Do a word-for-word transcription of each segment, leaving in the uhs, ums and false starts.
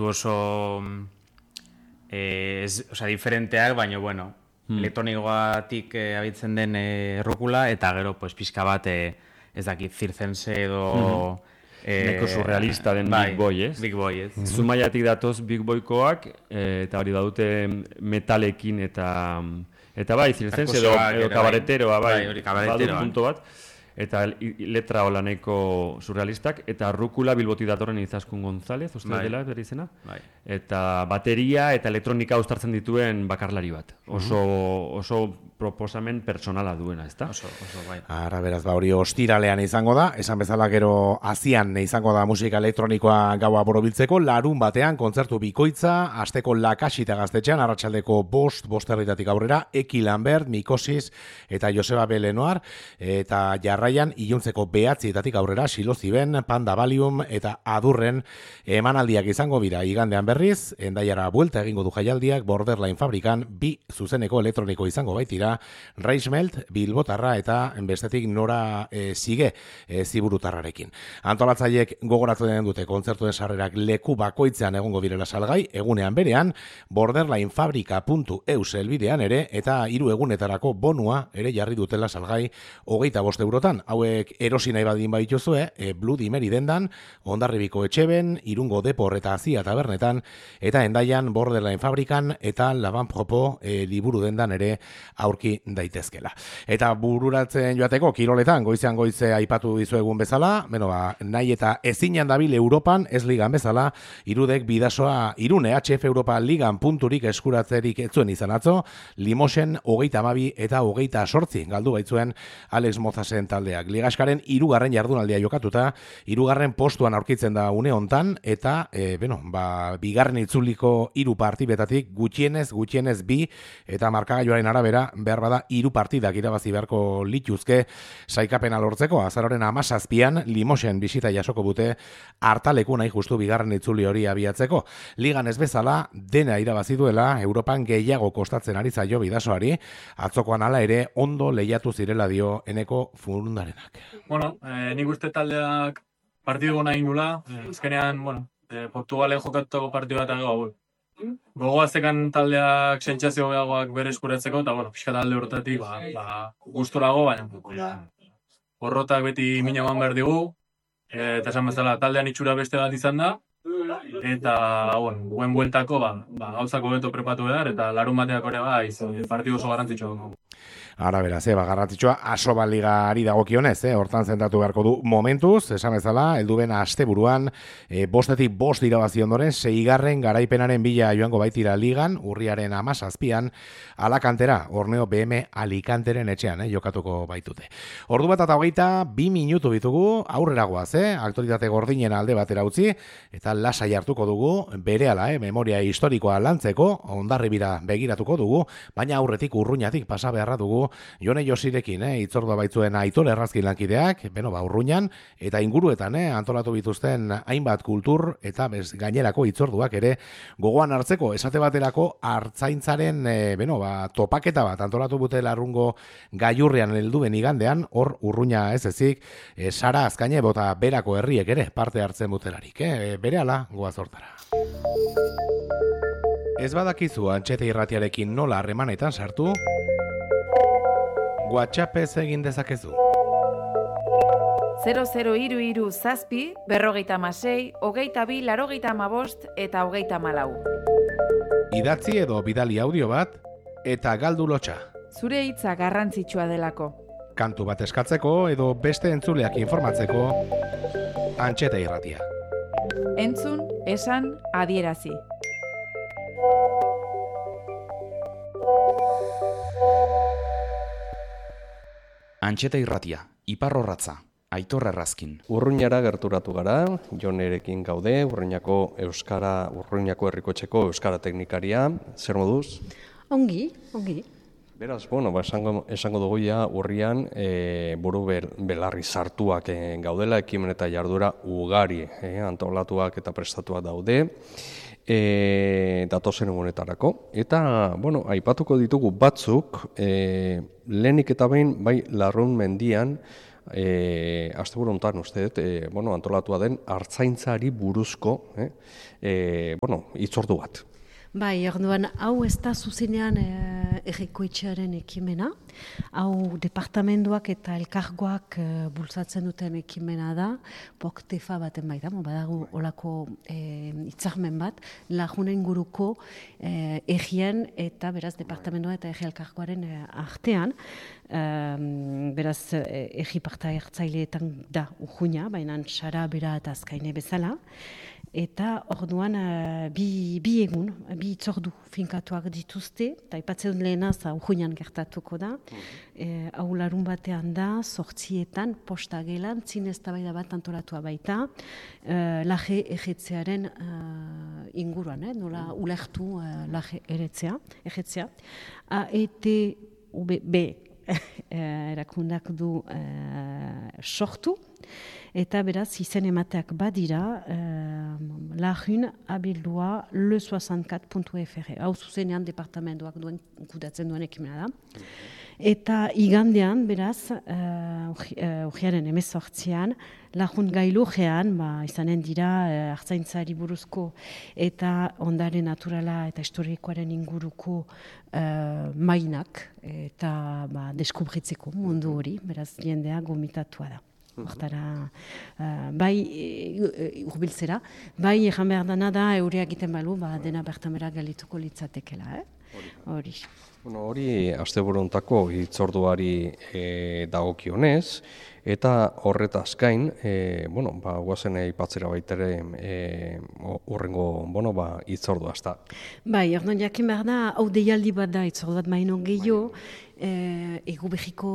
baditu oso eh, ez, o sea, diferenteak, baina, bueno, hmm. elektronikoatik eh, abitzen den eh, rukula, eta gero, pues, pixka bat, eh, ez dakit, zirzense edo... Hmm. Eh, Neko surrealista den bai, Big Boy, ez? Big Boy, ez. Mm-hmm. Zumaiatik datoz Big Boykoak, eh, eta hori badute metalekin eta eta bai, zirzense edo, edo kabareteroa, bai, bai badu punto bat, eta letra hola nahiko surrealistak, eta rukula Bilboti datorren Izaskun González, uste bai. Dela, bere izena, bai. Eta bateria eta elektronika uztartzen dituen bakarlari bat. Oso, mm-hmm. oso proposamen personala duena, ezta? Oso, oso, bai. Ara, beraz, ba, hori ostiralean izango da, esan bezala gero azian izango da musika elektronikoa gaua borobiltzeko, larun batean kontzertu bikoitza, asteko Lakasita gaztetxean, arratsaldeko bost, bost herritatik aurrera, Eki Lambert, Mikosis eta Joseba B. Lenoir, eta jarraian iluntzeko behatzietatik aurrera, Siloziben, Panda Valium eta Adurren emanaldiak izango bira, igandean berriz, endaiara buelta egingo du jaialdiak, Borderline fabrikan, bi zuzeneko elektroniko izango baitira, Reismelt, Bilbotarra eta bestetik Nora e, Sige e, Ziburutarrarekin. Antolatzaiek gogoratzen dute kontzertuen sarrerak leku bakoitzean egongo direla salgai, egunean berean, borderlinefabrika puntu eus helbidean ere, eta hiru egunetarako bonua ere jarri dutela salgai hogeita bost eurotan. Hauek erosi nahi badin baituzue, e, Bloody Mary dendan, Hondarribiko Etxeben, Irungo Depor eta Azia tabernetan, eta Endaian Borderline fabrikan eta Laban Propo e, liburu dendan ere aurki daitezkela. Eta bururatzen joateko kiroletan goizean goize aipatu dizuegun bezala, beno ba, nahi eta ezinan dabil Europan ez ligan bezala, Irudek bidasoa Irune H F Europa ligan punturik eskuratzerik etzuen izan atzo, Limosen hogeita hamabi eta hogeita sortzi galdu baitzuen Alex Mozasen taldeak. Ligaskaren hirugarren jardunaldia jokatuta, hirugarren postuan aurkitzen da une hontan, eta e, beno, ba, bigarren itzuliko hiru partibetatik gutxienez, gutxienez bi, eta markagailuaren arabera behar bada hiru partidak irabazi beharko lituzke saikapena lortzeko. Azaroren hamazazpian Limosen bisita jasoko bute hartaleku nahi justu bigarren itzuli hori abiatzeko. Ligan ez bezala dena irabazi duela, Europan gehiago kostatzen ari zaio bidasoari, atzokoan hala ere ondo lehiatu zirela dio Eneko Furundarenak. Bueno, eh, nik uste taldeak partidu gona ingula, ezkenean, bueno, eh, Portugalen jokatutako partidu bat agago, gogoazekan taldeak sentsazio gehiagoak bere eskuratzeko, eta, bueno, pixka talde horretatik, ba, ba, guztorago, baina, porrotak beti mina eman behar digu, eta esan bezala taldean itxura beste bat izan da, eta, bueno, guen bueltako, ba, ba, gauzako beto prepatu behar, eta larun bateak ere ba, partidu oso garrantzitsua dugu. Ara beraz, eh, garrantzitsua Asoba Ligari dagokionez, eh, hortan zentatu beharko du momentuz, esan bezala, helduen asteburuan, eh, bostetik bost irabazi ondoren, seigarren garaipenaren bila joango baitira ligan, urriaren hamazazpian, Alakantera, Orneo B M Alicanteren etxean, eh, jokatuko baitute. Ordu bat eta hogeita, bi minutu ditugu, aurrera goaz, eh, aktualitate gordinen alde batera utzi, eta lasai hartuko dugu, berehala, eh, memoria historikoa lantzeko, Hondarribira begiratuko dugu, baina aurretik urruñatik pasa beharra dugu, Jone Josirekin, eh, itzordua baitzuen Aitor Errazkin lankideak, beno ba, urruñan, eta inguruetan, eh, antolatu bituzten hainbat kultur, eta bez, gainerako itzorduak ere gogoan hartzeko, esate baterako hartzaintzaren, eh, beno ba, topaketa bat, antolatu bute larrungo gailurrean helduen igandean, hor urruña ez ezik, eh, Sara Azkaine bota berako herriek ere parte hartzen butelarik, eh, berehala goaz hortara. Ez badakizu Antxete Irratiarekin nola harremanetan sartu, WhatsAppez egin dezakezu. zero zero hiru hiru zazpi, berrogeita hamasei, hogeita bi, laurogeita hamabost eta hogeita hamalau. Idatzi edo bidali audio bat eta galdu lotxa. Zure hitza garrantzitsua delako. Kantu bat eskatzeko edo beste entzuleak informatzeko, Antxete Irratia. Entzun, esan, adierazi. Antxeta Irratia, Iparrorratza, Aitor Errazkin. Urruñara gerturatu gara, Jonerekin gaude, Urruñako Euskara, Urruñako Herrikotxeko Euskara Teknikaria. Zer moduz? Ongi, ongi. Beraz, bueno, ba, esango, esango dugu ja urrian e, buru bel, belarri sartuak e, gaudela, ekimen eta jardura ugari e, antolatuak eta prestatuak daude. E, datozen egunetarako. Eta, bueno, aipatuko ditugu batzuk, e, lehenik eta behin, bai, Larrun mendian, e, asteburu honetan uste dut, e, bueno, antolatua den artzaintzari buruzko e, e, bueno, hitzordu bat. Bai, orduan, hau ez da zuzenean eh, errekoetxearen ekimena, hau departamentuak eta elkargoak eh, bultzatzen duten ekimena da, poktefa baten baita, badago olako eh, itzarmen bat, lagunen guruko eh, egien eta beraz departamentua eta egi elkargoaren eh, artean, eh, beraz eh, egi parta ertzaileetan da ujuina, baina Sara, Bera eta Azkaine bezala, eta orduan uh, bi, bi egun, bi itzordu finkatuak dituzte, eta aipatzen lehenaz ujuinan gertatuko da, e, hau larun batean da, zortzietan, posta gelan, zin eztabaida bat antolatua baita, uh, laje ejetzearen uh, inguruan, eh? nola ulertu uh, laje eretzea, ejetzea. A E T U B erakundak du uh, sortu, eta beraz izen emateak badira uh, lagun abildua le soixante-quatre puntu f r. Hau zuzenean departamentoak duen kudatzen duen ekimena da. Eta igandean, beraz, urriaren uh, emezortzian, lagun gailujean, ba, izanen dira, uh, artzaintzari buruzko eta ondare naturala eta historikoaren inguruko uh, mainak eta ba, deskubritzeko mundu hori, beraz, jendea gomitatua da. Hortara, uh, bai urbiltzera, bai ejan behar dana da euria egiten balu, ba, dena bertamera galituko litzatekela, eh? Hori. Bueno, hori asteburu hontako hitzorduari e, dagokionez, eta horretaz gain, e, bueno, ba, guazen aipatzera baita ere e, urrengo, bueno, ba, hitzordua ezta. Bai, orduan jakin behar da, hau deialdi bat da hitzordu bat maino gehiago, e, egu behiko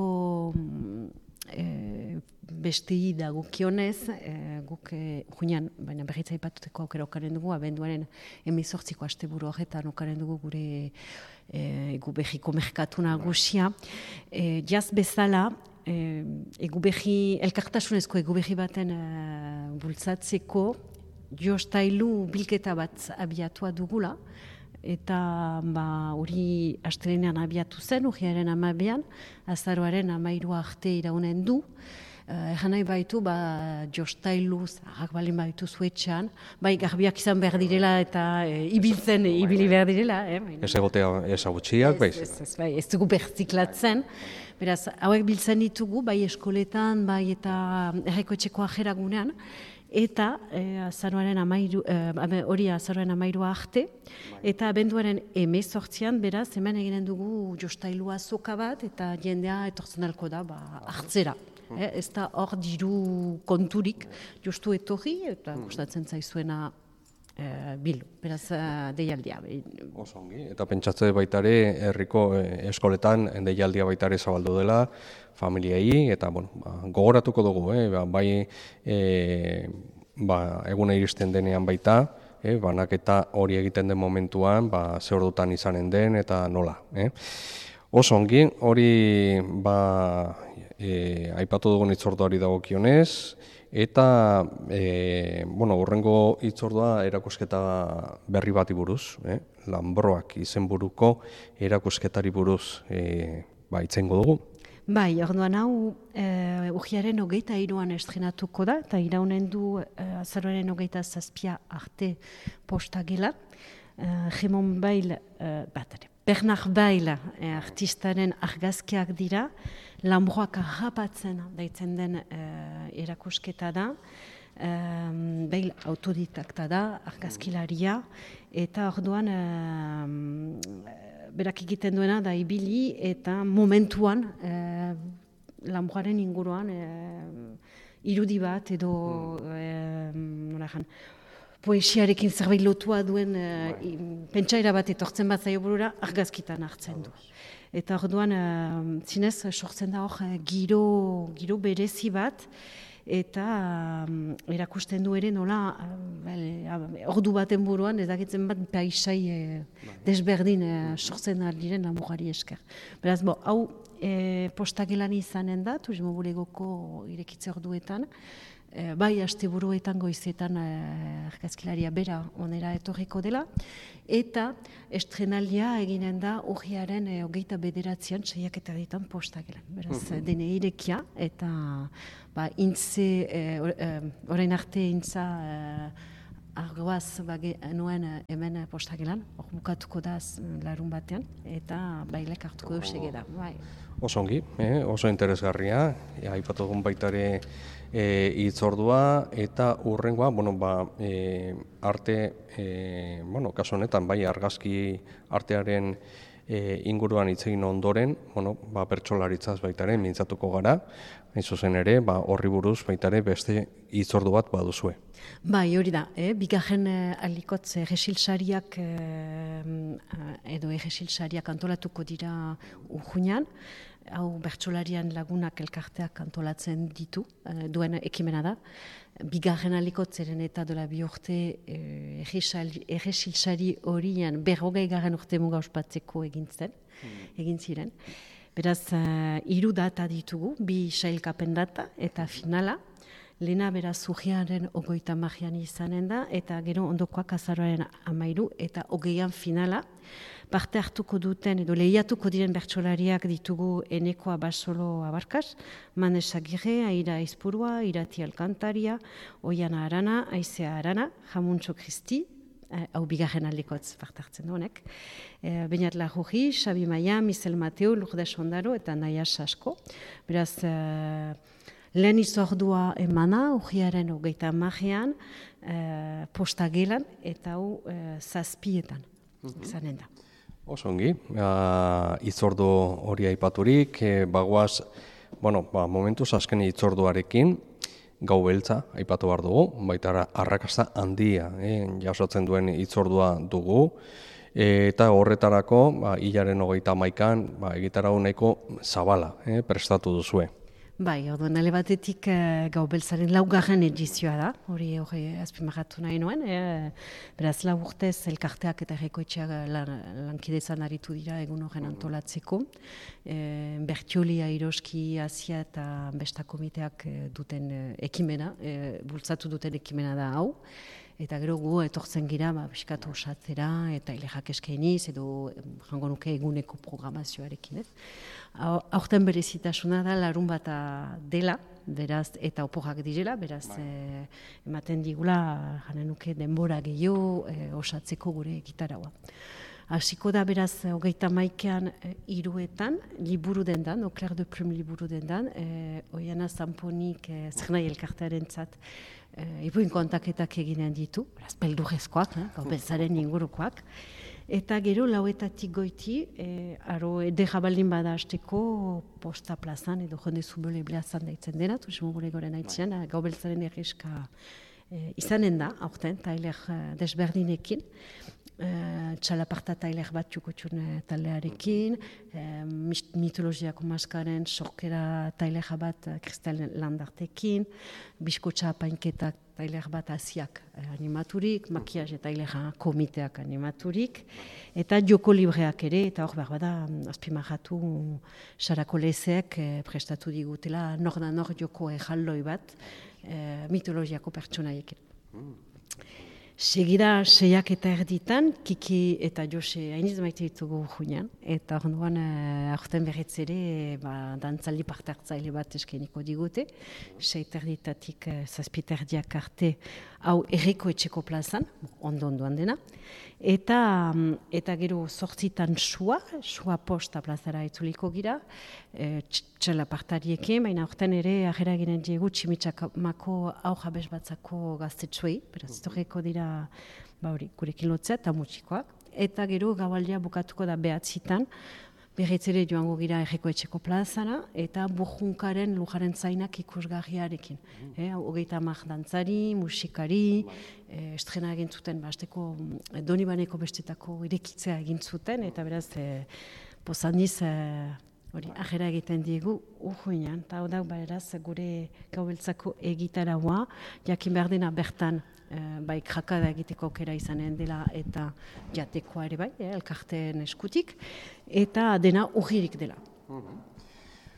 e, bestei dagokionez, e, guk e, juinan, baina berritza aipatuteko aukera okaren dugu, abenduaren hemezortziko asteburu horretan okaren dugu gure e, egu behiko merkatu nagusia. E, jaz bezala, e, egu behi, elkartasunezko egu behi baten e, bultzatzeko, jostailu bilketa bat abiatua dugula, eta hori ba, astelenean abiatu zen, urriaren amabian, azaroaren amairua arte iraunen du. Egan nahi baitu, ba, jostailu, zahak balin baitu zuetxean, bai garbiak izan behar direla eta e, ibiltzen, e, ibili behar direla. Eh? Ez egotea ezagutxiak, bai? Ez, ez, bai, ez dugu berziklatzen. Beraz, hauek biltzen ditugu, bai eskoletan, bai eta errekoetxeko ajeragunean, eta e, azaroaren amairu, e, hori azaroaren amairua arte, eta abenduaren hemezortzian, beraz, hemen eginen dugu jostailua azoka bat, eta jendea etortzen alko da, ba, hartzera. Eh, ez da hor diru konturik justu etorri eta gustatzen zaizuena eh, bilu, beraz uh, deialdia. Oso ongi, eta pentsatze baitare herriko eh, eskoletan deialdia baitare zabaldu dela familiai, eta bueno, ba, gogoratuko dugu, eh, ba, bai eh, ba, eguna iristen denean baita, eh, banaketa hori egiten den momentuan, ba, ze ordutan izanen den eta nola. Eh. Oso ongi, hori ba, E, aipatu dugun hitzorduari dagokionez, eta e, bueno, urrengo hitzordua erakusketa berri bati buruz, eh? Lanbroak izenburuko erakusketari buruz e, ba, itzengo dugu. Bai, orduan hau e, urriaren hogeita hiruan estrenatuko da, eta iraunen du e, azaroaren hogeita zazpia arte posta gela. E, Gemon Bail, e, batare. Bernard Bail eh, artistaren argazkiak dira, Lanbroak harrapatzen daitzen den eh, erakusketa da, eh, Bail autodidakta da, argazkilaria, eta orduan eh, berak egiten duena da ibili eta momentuan eh, Lanbroaren inguruan eh, irudi bat edo eh, nola jan, poesiarekin zerbait lotua duen uh, pentsaera bat etortzen bat zaio burura, argazkitan hartzen du. Eta orduan, uh, zinez, sortzen da hor giro, giro berezi bat, eta um, erakusten du ere nola, uh, ordu baten buruan, edakitzen bat paisai uh, desberdin uh, sortzen aldiren Lanbrori esker. Beraz, bo, hau eh, postagelan izanen da, turismo bulegoko irekitze orduetan, e, bai asteburuetan goizetan e, argazkilaria bera onera etorriko dela, eta estrenaldia eginen da urriaren e, hogeita bederatzean seiaketa ditan postagelan. Beraz, mm -hmm. dene irekia, eta ba, intze, e, orain arte intza e, argoaz bage, nuen hemen postagelan, hor bukatuko da larun batean, eta bailek hartuko du segeda. Bai. Oso ongi, eh? oso interesgarria, e, aipatu dugun baita ere e, hitzordua, eta hurrengoa, bueno, ba, e, arte, e, bueno, kasu honetan, bai, argazki artearen e, inguruan hitz egin ondoren, bueno, ba, bertsolaritzaz baita ere, mintzatuko gara, hain zuzen ere, ba, horri buruz baita ere beste hitzordu bat baduzue. Bai, hori da, eh? bigarren eh, alikotz egesilsariak eh, edo egesilsariak antolatuko dira urjunean, hau bertsolarian lagunak elkarteak antolatzen ditu, eh, duen ekimena da. Bigarren alikotzeren eta dola bi urte eh, egesilsari horian berrogei garren urte muga ospatzeko egin zen, egin ziren. Beraz, uh, hiru data ditugu, bi sailkapen data eta finala. Lehena beraz urriaren ogoita magian izanen da, eta gero ondokoak azaroaren amairu, eta hogeian finala. Parte hartuko duten, edo lehiatuko diren bertsolariak ditugu Enekoa Basolo Abarkas, Manes Agirre, Aira Aizpurua, Irati Alkantaria, Oiana Arana, Aizea Arana, Jamuntxo Kristi, hau bigarren aldikotz parte hartzen honek. E, Beñat Larrugi, Xabi Maia, Mizel Mateo, Lourdes Ondaro eta Naia Sasko. Beraz, e, lehen izordua emana, urriaren hogeita amajean, e, postagelan eta hau e, zazpietan izanen da. Oso ongi, uh, itzordu hori aipaturik, e, bagoaz, bueno, ba, momentuz azken itzorduarekin, gau beltza, aipatu behar dugu, baita arrakasta handia, eh, jasotzen duen hitzordua dugu, e, eta horretarako, ba, hilaren hogeita hamaikan, ba, egitarau nahiko zabala, eh, prestatu duzue. Bai, orduan ale batetik e, gau beltzaren laugarren edizioa da, hori hori azpimarratu nahi nuen, e, beraz lau urtez elkarteak eta errekoetxeak lan, lankidezan aritu dira egun horren antolatzeko, e, Bertiolia, Iroski, Asia eta Besta Komiteak e, duten e, ekimena, e, bultzatu duten ekimena da hau, eta gero gu etortzen gira, ba, biskatu osatzera eta ilerrak eskainiz, edo jango nuke eguneko programazioarekin, ez? Aurten berezitasuna da larun bata dela, beraz, eta oporrak direla, beraz, e, ematen digula, janen nuke denbora gehiago e, osatzeko gure gitaraua. Hasiko da beraz, hogeita maikean e, iruetan, liburu dendan, Au Clair de Plume liburu dendan, e, Oiana Zamponik e, zer nahi elkartearen zat, e, ipuin kontaketak eginen ditu, beraz, beldurrezkoak, eh, gau beltzaren ingurukoak. Eta gero lauetatik goiti, e, aro edera baldin bada hasteko posta plazan edo jende zubele plazan daitzen dena, turismo gure goren haitzean, gau beltzaren erreska e, izanen da, aurten, tailer desberdinekin, e, txalaparta tailer bat jukotxun taldearekin, e, mitologiako maskaren sorkera tailer bat Kristel Landartekin, biskotxa apainketak tailer bat asiak animaturik, makiaz eta tailer komiteak animaturik, eta joko libreak ere, eta hor behar bada azpimarratu Sarako Lezeek eh, prestatu digutela nor da nor joko erraldoi bat eh, mitologiako pertsonaiekin. Mm. Segida seiak eta erditan, Kiki eta Jose hainiz maite ditugu junean, eta orduan uh, aurten berriz ere ba, dantzaldi parte hartzaile bat eskainiko digute, seit erditatik uh, zazpiterdiak arte hau erreko etxeko plazan, ondo-ondoan dena, eta, um, eta gero zortzitan sua, sua posta plazara itzuliko gira, e, txela partariekin, baina aurten ere agera ginen diegu tximitxamako aurra bezbatzako gaztetsuei, beraz torreko dira ba hori, gurekin lotzea eta mutxikoak. Eta gero gaualdia bukatuko da behatzitan, berriz ere joango gira erreko etxeko plazara, eta burjunkaren lujaren zainak ikusgarriarekin. Eh, hogeita hamar dantzari, musikari, eh, estrena egin zuten, basteko Donibaneko bestetako irekitzea egin zuten, eta beraz, eh, pozandiz, eh, hori, ajera egiten diegu urruinan, eta hau da, beraz, gure gaubeltzako egitaraua, jakin behar dena bertan, eh, bai krakada egiteko aukera izanen dela eta jatekoa ere bai, eh, elkarteen eskutik, eta dena urririk dela.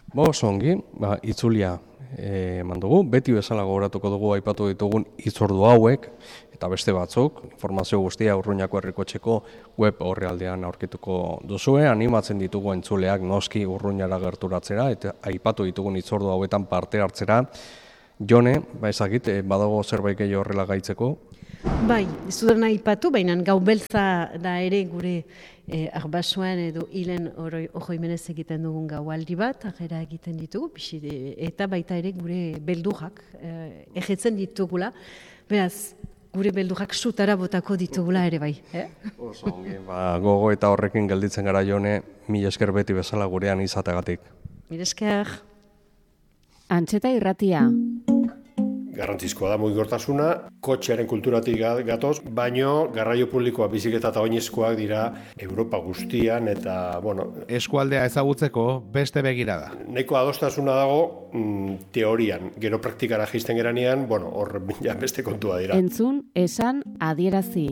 Bo, zongi, ba, itzulia eman dugu, beti bezala gogoratuko dugu aipatu ditugun hitzordu hauek, eta beste batzuk, informazio guztia Urruñako Herrikotxeko web orrialdean aurkituko duzue, animatzen ditugu entzuleak noski Urruñara gerturatzera, eta aipatu ditugun hitzordu hauetan parte hartzera. Jone, ba ezagit, badago zerbait gehiago horrela gaitzeko? Bai, ez dut nahi ipatu, baina gau beltza da ere gure eh, arbasuan edo hilen oroimenez egiten dugun gaualdi bat, agera egiten ditugu, pixi, eta baita ere gure beldurrak eh, egetzen ditugula, beraz, gure beldurrak sutara botako ditugula ere bai. Eh? Oso ongi, ba, gogo eta horrekin gelditzen gara Jone, mila esker beti bezala gurean izategatik. Mila esker. Antxeta irratia. Garrantzizkoa da mugikortasuna, kotxearen kulturatik gatoz, baino garraio publikoa, biziketa eta oinezkoak dira Europa guztian eta, bueno... Eskualdea ezagutzeko beste begirada. Nahiko adostasuna dago mm, teorian, gero praktikara jaisten geranean, bueno, hor ja beste kontua dira. Entzun, esan, adierazi.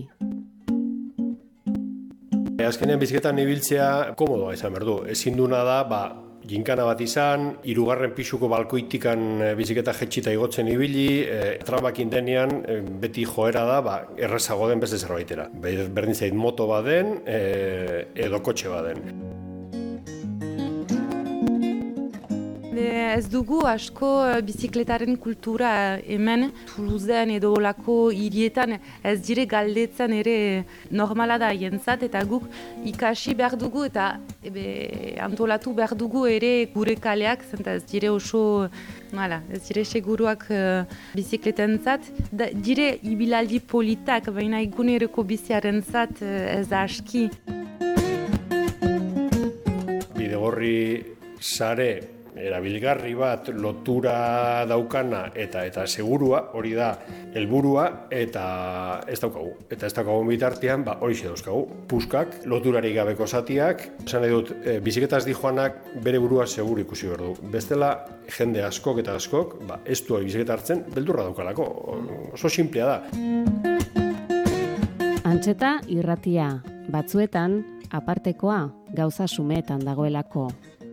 Azkenean biziketan ibiltzea komodoa izan berdu. Ezin duna da, ba, ginkana bat izan, hirugarren pisuko balkoitikan biziketa jetxita igotzen ibili, e, trabakin denean e, beti joera da, ba, errezago den beste zerbaitera. Berdin zait moto baden e, edo kotxe baden. Ez dugu asko bizikletaren kultura hemen, Toulousen edo olako hirietan ez dire galdetzen ere normala da jentzat, eta guk ikasi behar dugu eta ebe, antolatu behar dugu ere gure kaleak, zenta ez dire oso, hala, ez dire seguruak uh, bizikletentzat, da, dire ibilaldi politak, baina eguneroko biziarentzat uh, ez da aski. Bidegorri sare erabilgarri bat lotura daukana eta eta segurua, hori da helburua eta ez daukagu. Eta ez daukagu bitartean, ba hori xe dauzkagu. Puskak, loturarik gabeko zatiak, esan nahi dut, e, biziketaz dijoanak bere burua seguru ikusi behar du. Bestela, jende askok eta askok, ba, ez du biziketa hartzen, beldurra daukalako. Oso sinplea da. Antxeta irratia, batzuetan apartekoa gauza sumeetan dagoelako.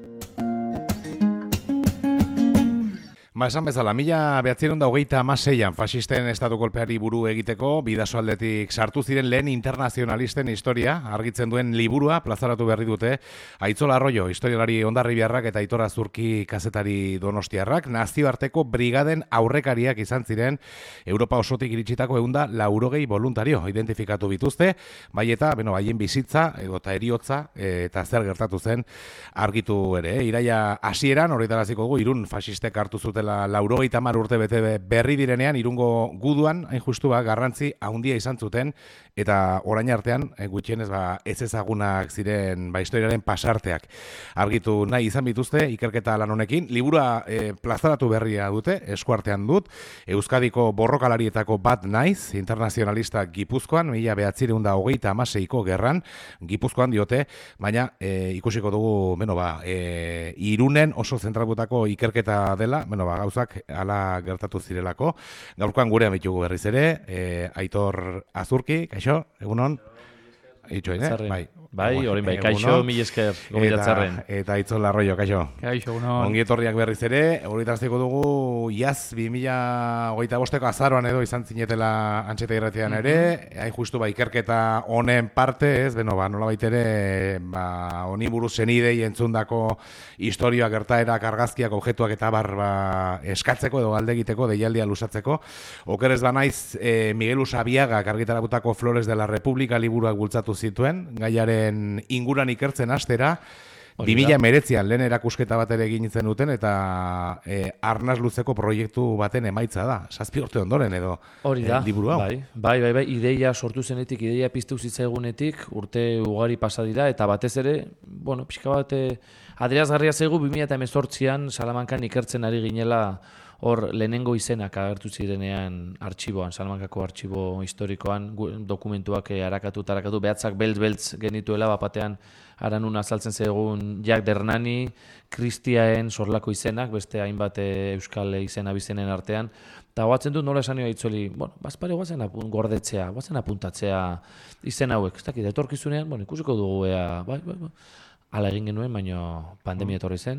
Ba, esan bezala, mila behatzieron da hogeita hamaseian fasisten estatu kolpeari buru egiteko bidasoaldetik sartu ziren lehen internazionalisten historia, argitzen duen liburua plazaratu berri dute Aitzola Arroyo, historialari Hondarribiarrak eta Aitor Azurki kazetari donostiarrak, nazioarteko brigaden aurrekariak izan ziren Europa osotik iritsitako ehunda laurogei voluntario identifikatu bituzte, bai eta, beno, haien bizitza, edo eta eriotza, e, eta zer gertatu zen argitu ere. Eh? Iraia hasieran horretaraziko dugu, Irun fasistek hartu zuten laurogeita hamar urte bete berri direnean, Irungo guduan, hain justu ba, garrantzi handia izan zuten, eta orain artean, gutxienez ba, ez ezagunak ziren ba, historiaren pasarteak argitu nahi izan bituzte, ikerketa lan honekin. Liburua e, plazaratu berria dute, eskuartean dut, Euskadiko borrokalarietako bat naiz, internazionalista Gipuzkoan, mila behatzireun da hogeita hamaseiko gerran, Gipuzkoan diote, baina e, ikusiko dugu, beno ba, e, Irunen oso zentratutako ikerketa dela, beno ba, gauzak ala gertatu zirelako. Gaurkoan gure amitugu berriz ere, e, Aitor Azurki, kaixo, egunon? Itxoin, eh? Bai, bai, orain bai, kaixo, mil esker, gomilatzarren. Eta, eta Aitzola Arroyo, kaixo. Kaixo, egunon. Ongi etorriak berriz ere, horretarazteko dugu, iaz, bi mila hogeita bosteko azaroan edo izan zinetela Antxeta irratian ere, mm-hmm. hain justu ba, ikerketa honen parte, ez, beno, ba, nola baitere, ba, honi buruz zenidei entzundako historioak, gertaerak, argazkiak, objektuak eta bar, ba, eskatzeko edo galde egiteko, deialdia lusatzeko. Oker ez ba naiz, e, Miguel Usabiagak argitaratutako Flores de la República liburuak bultzatu zituen, gaiaren inguran ikertzen hastera, bi mila hemeretzian lehen erakusketa bat ere egin zen duten, eta e, arnaz luzeko proiektu baten emaitza da. Zazpi urte ondoren edo hori da, e, liburu hau. Bai, bai, bai, bai, ideia sortu zenetik, ideia piztu zitzaigunetik, urte ugari pasa dira, eta batez ere, bueno, pixka bat, adierazgarria zaigu bi mila hemezortzian Salamankan ikertzen ari ginela hor lehenengo izenak agertu zirenean artxiboan, Salamankako artxibo historikoan, dokumentuak harakatu eta harakatu, behatzak beltz-beltz genituela, bapatean aranun azaltzen zegoen Jack Dernani, Kristiaen sorlako izenak, beste hainbat euskal izen abizenen artean, eta guatzen dut nola esan nio Aitzoli, bueno, bazpare guazen gordetzea, guazen apuntatzea izen hauek, ez dakit, etorkizunean, bueno, ikusiko dugu ea, bai, bai, bai, ala egin genuen, baina pandemia etorri zen,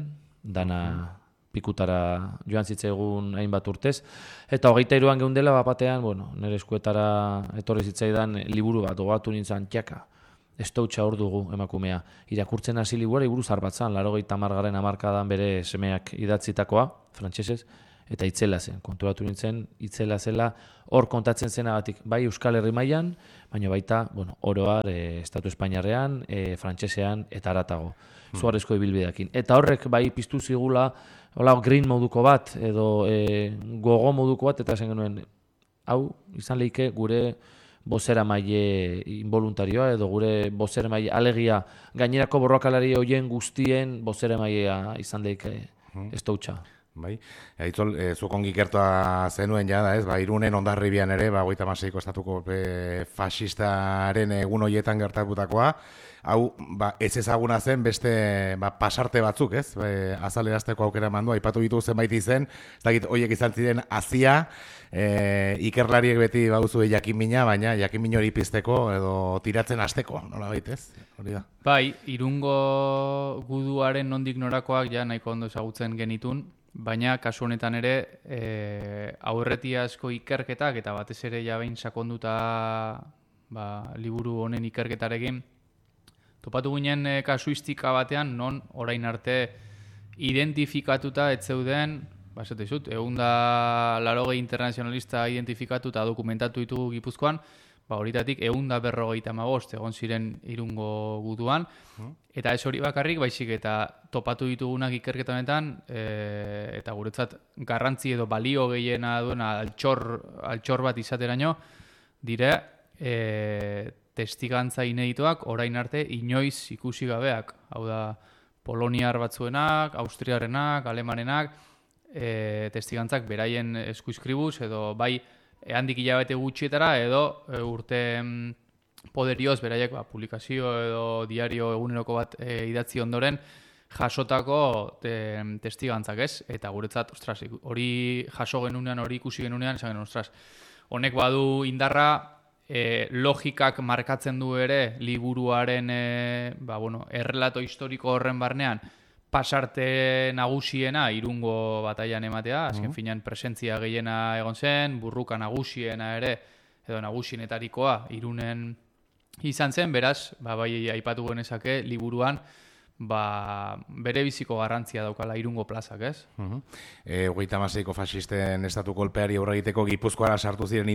dana pikutara joan zitzaigun hainbat urtez. Eta hogeita iruan geundela, bapatean, bueno, nire eskuetara etorri zitzaidan liburu bat, gogatu nintzen, txaka, estoutxa hor dugu emakumea. Irakurtzen hasi libuara, liburu zarbatzan, laurogeita hamargarren hamarkadan bere semeak idatzitakoa, frantsesez, eta itzela zen, konturatu nintzen, itzela zela, hor kontatzen zenagatik, bai Euskal Herri mailan, baina baita, bueno, oroar, e, Estatu Espainiarrean, e, frantsesean, eta haratago, hmm. zuarezko ibilbideakin. Eta horrek bai piztu zigula, hola, green moduko bat, edo e, gogo moduko bat, eta zen genuen, hau, izan lehike gure bozera maile involuntarioa, edo gure bozera maile alegia, gainerako borrokalari hoien guztien bozera mailea izan lehike hmm. estoutxa. Bai, Aitzol, e, zuk ongi ikertua zenuen jada, ez? Ba, Irunen Hondarribian ere, ba, hogeita hamaseiko estatuko e, faxistaren egun horietan gertatutakoa, hau, ba, ez ezaguna zen beste ba, pasarte batzuk, ez? E, azalerazteko aukera mandu, aipatu ditu zenbait izen, ez dakit, horiek izan ziren azia, e, ikerlariek beti baduzu jakinmina, baina jakinmin hori pizteko edo tiratzen hasteko, nola baitez? Hori da. Bai, Irungo guduaren nondik norakoak ja nahiko ondo ezagutzen genitun, baina kasu honetan ere e, aurretiazko ikerketak eta batez ere ja behin sakonduta ba, liburu honen ikerketarekin topatu ginen e, kasuistika batean non orain arte identifikatuta ez zeuden, ba esate dizut, ehun eta laurogei internazionalista identifikatu eta dokumentatu ditugu Gipuzkoan, ba horitatik ehun eta berrogeita hamabost egon ziren Irungo guduan, eta ez hori bakarrik, baizik eta topatu ditugunak ikerketa honetan, e, eta guretzat garrantzi edo balio gehiena duena altxor, altxor bat izateraino, dire e, testigantza ineditoak orain arte inoiz ikusi gabeak. Hau da, poloniar batzuenak, austriarenak, alemanenak, e, testigantzak beraien eskuizkribuz edo bai handik hilabete gutxietara edo e, urte poderioz beraiek ba, publikazio edo diario eguneroko bat e, idatzi ondoren jasotako te, testigantzak, ez? Eta guretzat, ostras, hori jaso genunean, hori ikusi genunean, esan genuen, ostras, honek badu indarra, e, logikak markatzen du ere liburuaren e, ba, bueno, errelato historiko horren barnean pasarte nagusiena Irungo batailan ematea, azken uh-huh. finean presentzia gehiena egon zen, burruka nagusiena ere, edo nagusienetarikoa Irunen izan zen, beraz, ba, bai aipatu genezake liburuan, ba, bere biziko garrantzia daukala Irungo plazak, ez? Uh-huh. E, hogeita hamaseiko faxisten estatu kolpeari aurre egiteko Gipuzkoara sartu ziren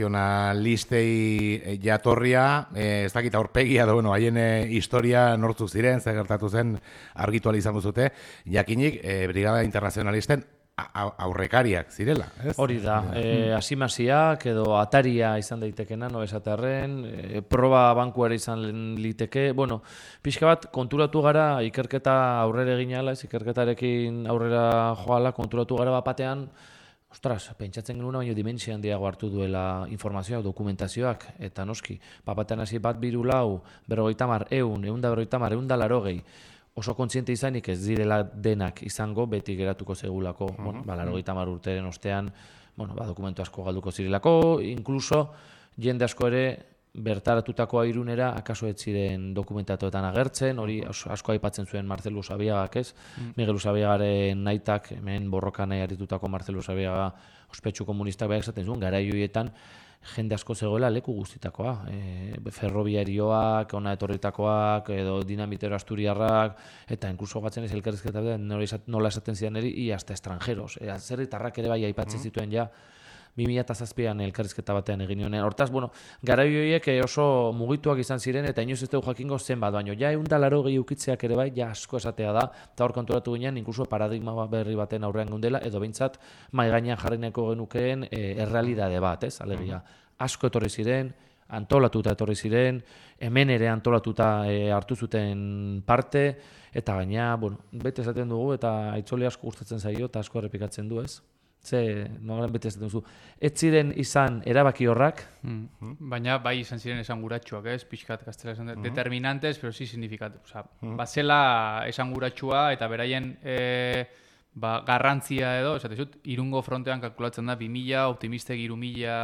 internazionalistei jatorria, e, ez dakit aurpegia da, bueno, haien historia nortzuk ziren, zer gertatu zen argitu ahal izan duzute, jakinik e, Brigada Internazionalisten aurrekariak zirela, ez? Hori da, e, asimasiak edo ataria izan daitekena, no esatearren, e, proba bankuera izan liteke, bueno, pixka bat konturatu gara ikerketa aurrera egin ala, ez ikerketarekin aurrera joala, konturatu gara bapatean, ostras, pentsatzen genuen baino dimentsio handiago hartu duela informazioak, dokumentazioak, eta noski, bapatean hasi bat biru lau, berrogeita hamar, ehun, ehun da berrogeita hamar, ehun da laurogei, oso kontziente izanik ez direla denak izango, beti geratuko zegulako, uh-huh. bueno, ba, laurogeita hamar urteren ostean, bueno, ba, dokumentu asko galduko zirelako, inkluso jende asko ere bertaratutakoa Irunera akaso ez ziren dokumentatuetan agertzen, hori asko aipatzen zuen Marcelo Usabiagak, ez? Mm. Miguel Usabiagaren naitak, hemen borroka nahi aritutako Marcelo Usabiaga ospetsu komunistak behar esaten zuen, garai horietan jende asko zegoela leku guztitakoa, e, ferrobiarioak, ona etorritakoak, edo dinamitero asturiarrak, eta inkluso gatzen ez elkarrizketa nola esaten zidan eri, i hasta estranjeros. E, Atzerritarrak ere bai aipatzen zituen ja, bi mila zazpian elkarrizketa batean egin honen. Hortaz, bueno, garai horiek oso mugituak izan ziren, eta inoiz ez dugu jakingo zenbat, baino ja ehun eta laurogei ukitzeak ere bai, ja asko esatea da, eta hor konturatu ginen, inkluso paradigma berri baten aurrean geundela, edo behintzat, mai gainean jarreneko genukeen e, errealidade bat, ez, alegia. Asko etorri ziren, antolatuta etorri ziren, hemen ere antolatuta e, hartu zuten parte, eta gaina, bueno, bete esaten dugu, eta aitzole asko gustatzen zaio, eta asko errepikatzen du, ez? Ze, nogaran bete esaten duzu. Ez ziren izan erabaki horrak. Mm. Baina bai izan ziren esanguratsuak, ez? Pixkat gaztela esan dut. Mm. Determinantes, pero sí significatu. Osa, mm. bazela esanguratsua eta beraien e, ba, garrantzia edo, esate zut, Irungo frontean kalkulatzen da bi mila, optimistek hiru mila,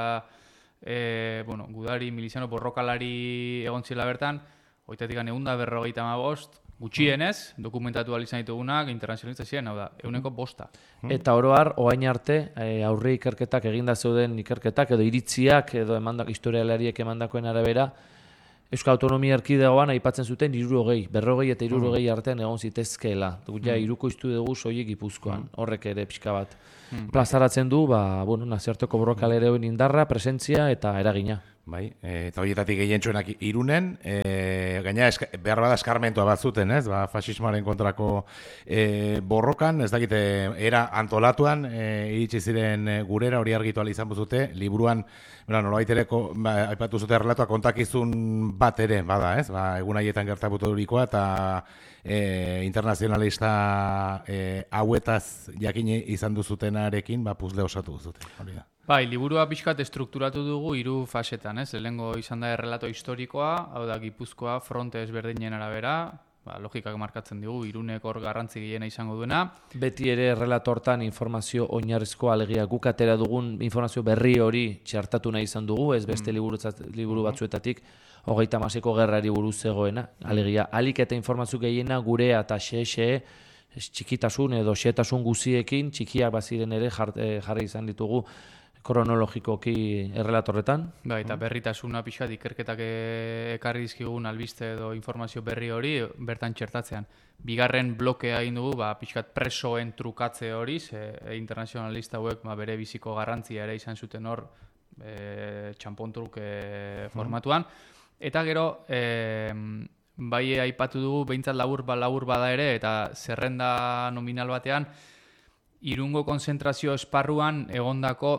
e, bueno, gudari, miliziano, borrokalari egon zela bertan, hoitatik ehun eta berrogeita hamabost, gutxienez, dokumentatu izan ditugunak internazionalizazioen, hau da, euneko bosta. Eta oroar, oain arte, aurre ikerketak, eginda zeuden ikerketak, edo iritziak, edo emandak, historialariek emandakoen arabera, Euskal Autonomia Erkidegoan aipatzen zuten hirurogei, berrogei eta hirurogei artean egon zitezkeela. Ja, hirukoiztu dugu soilik Gipuzkoan, horrek ere pixka bat. Plazaratzen du, ba, bueno, nazioarteko borrokaleroen indarra, presentzia eta eragina. Bai, eta horietatik gehientsuenak Irunen, e, gaina eska, behar bada eskarmentua bat zuten, ez? Ba, fasismoaren kontrako e, borrokan, ez dakite, era antolatuan, e, iritsi ziren gurera hori argitu ahal izan buzute, liburuan, bera, nolabait ere, ba, aipatu zute errelatoa kontakizun bat ere, bada, ez? Ba, egun haietan gertabutu durikoa, eta e, internazionalista e, hauetaz jakin izan duzutenarekin, ba, puzle osatu duzute, hori da. Bai, liburua pixkat estrukturatu dugu hiru fasetan, ez? Lehenengo izan da errelato historikoa, hau da Gipuzkoa fronte ezberdinen arabera, ba, logikak markatzen digu, Irunek hor garrantzi gehiena izango duena. Beti ere errelato hortan informazio oinarrizko alegia guk atera dugun informazio berri hori txartatu nahi izan dugu, ez beste liburu, liburu batzuetatik hogeita hamaseko gerrari buruz zegoena, alegia alik eta informazio gehiena gurea eta xe-xe txikitasun edo xetasun guziekin, txikiak baziren ere jarri izan ditugu kronologikoki errelatorretan. Ba, eta berritasuna pixkat ikerketak ekarri dizkigun albiste edo informazio berri hori bertan txertatzean. Bigarren blokea egin dugu, ba, pixkat presoen trukatze hori, ze internazionalista hauek ba, bere biziko garrantzia ere izan zuten hor e, txampontruk e, formatuan. Eta gero, e, bai aipatu dugu, behintzat labur, ba, labur bada ere, eta zerrenda nominal batean, Irungo konzentrazio esparruan egondako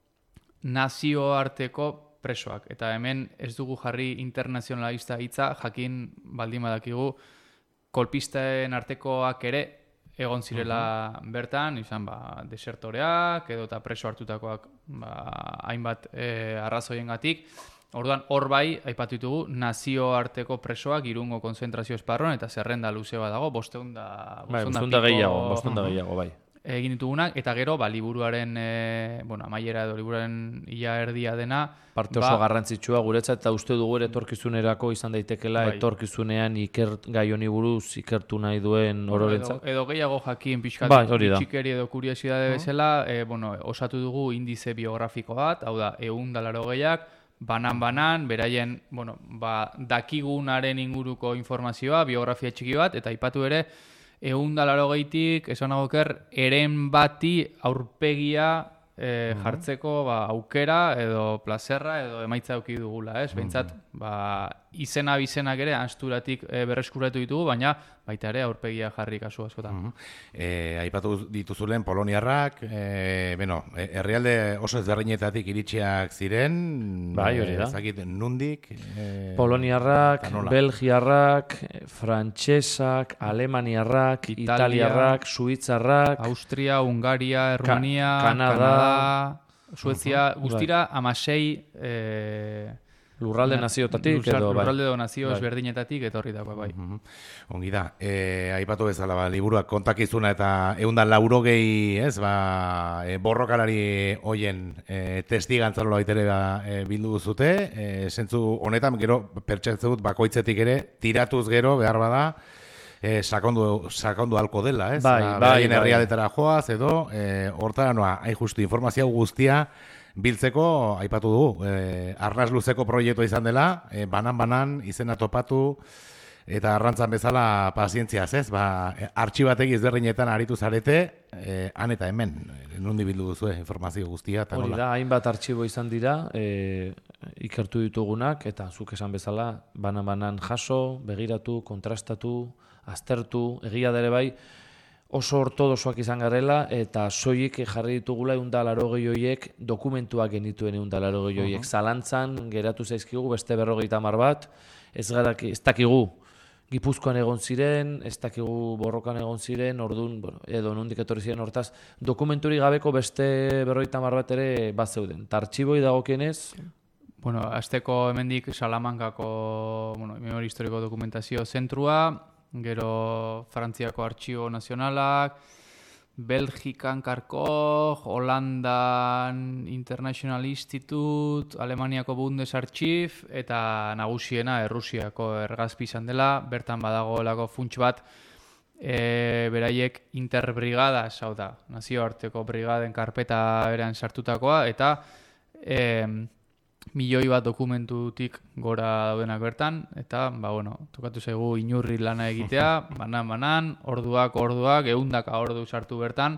nazioarteko presoak. Eta hemen ez dugu jarri internazionalista hitza, jakin baldin badakigu kolpisten artekoak ere egon zirela uh-huh. bertan, izan ba, desertoreak edo eta preso hartutakoak ba, hainbat e, arrazoiengatik. Orduan, hor bai, aipatu ditugu, nazioarteko presoak Irungo konzentrazio esparruan eta zerrenda luze bat dago, bosteun da... Bosteun da gehiago, bosteun da gehiago, bai. Egin ditugunak, eta gero, ba, liburuaren, e, bueno, amaiera edo liburuaren ia erdia dena... Parte oso ba, garrantzitsua guretzat, eta uste dugu ere etorkizunerako izan daitekela, bai. Etorkizunean iker, gai honi buruz ikertu nahi duen ororentzat. Edo, edo gehiago jakin pixkat, bai, txikeri edo kuriosidade uh-huh. bezala, e, bueno, osatu dugu indize biografiko bat, hau da, ehun da laurogeiak, banan-banan, beraien, bueno, ba, dakigunaren inguruko informazioa, biografia txiki bat, eta aipatu ere, ehun da laurogeitik, esan nagoker, eren bati aurpegia e, jartzeko ba, aukera edo plazerra edo emaitza auki dugula, ez? Behintzat, ba, izena bizenak ere asturatik e, berreskuratu ditugu, baina baita ere aurpegia jarri kasu askotan. Uh-huh. E, aipatu dituzulen poloniarrak, e, bueno, herrialde oso ezberdinetatik iritsiak ziren, bai, hori da. Ezakit nundik. E, poloniarrak, belgiarrak, frantsesak, alemaniarrak, Italia, italiarrak, suitzarrak, Austria, Hungaria, Erruania, Kanada, Kanada Suezia, uh-huh. guztira bai. amasei... E, Lurralde naziotatik edo bai. Lurralde edo nazio ezberdinetatik etorri dago bai. Uh-huh. Ongi da. E, aipatu bezala ba, liburuak kontakizuna eta ehundan laurogei, ez, ba, e, borrokalari hoien e, testigantzarolo baitere ba, e, bildu duzute. E, zentzu honetan gero pertsatzen dut bakoitzetik ere tiratuz gero behar bada e, sakondu sakondu halko dela, ez? Bai, ba, bai, bai. herrialdetara joaz edo e, hortara noa, hain justu informazio guztia biltzeko, aipatu dugu, e, arnaz luzeko proiektua izan dela, e, banan-banan izena topatu, eta arrantzan bezala pazientziaz, ez? Ba, artxibategi ezberdinetan aritu zarete, e, han eta hemen, nundi bildu duzu informazio guztia, eta nola? Hori da, hainbat artxibo izan dira, e, ikertu ditugunak, eta zuk esan bezala, banan-banan jaso, begiratu, kontrastatu, aztertu, egia dere bai, oso ortodosoak izan garela, eta soilik jarri ditugula ehun eta laurogei horiek dokumentuak genituen ehun eta laurogei horiek. Uh-huh. Zalantzan geratu zaizkigu beste berrogeita hamar bat, ez, garaki, ez dakigu Gipuzkoan egon ziren, ez dakigu borrokan egon ziren, orduan, bueno, edo nondik etorri ziren hortaz, dokumenturi gabeko beste berrogeita hamar bat ere bat zeuden. Ta artxiboi dagokienez? Bueno, azteko hemendik Salamankako bueno, memoria historiko dokumentazio zentrua, gero Frantziako Artxibo Nazionalak, Belgikan Karkoj, Holandan International Institute, Alemaniako Bundesarchiv, eta nagusiena Errusiako ergazpi izan dela, bertan badagoelako funts bat, e, beraiek interbrigadas, hau da, nazioarteko brigaden karpeta berean sartutakoa, eta e, milioi bat dokumentutik gora daudenak bertan, eta, ba, bueno, tokatu zaigu inurri lana egitea, banan-banan, orduak, orduak, ehundaka ordu sartu bertan,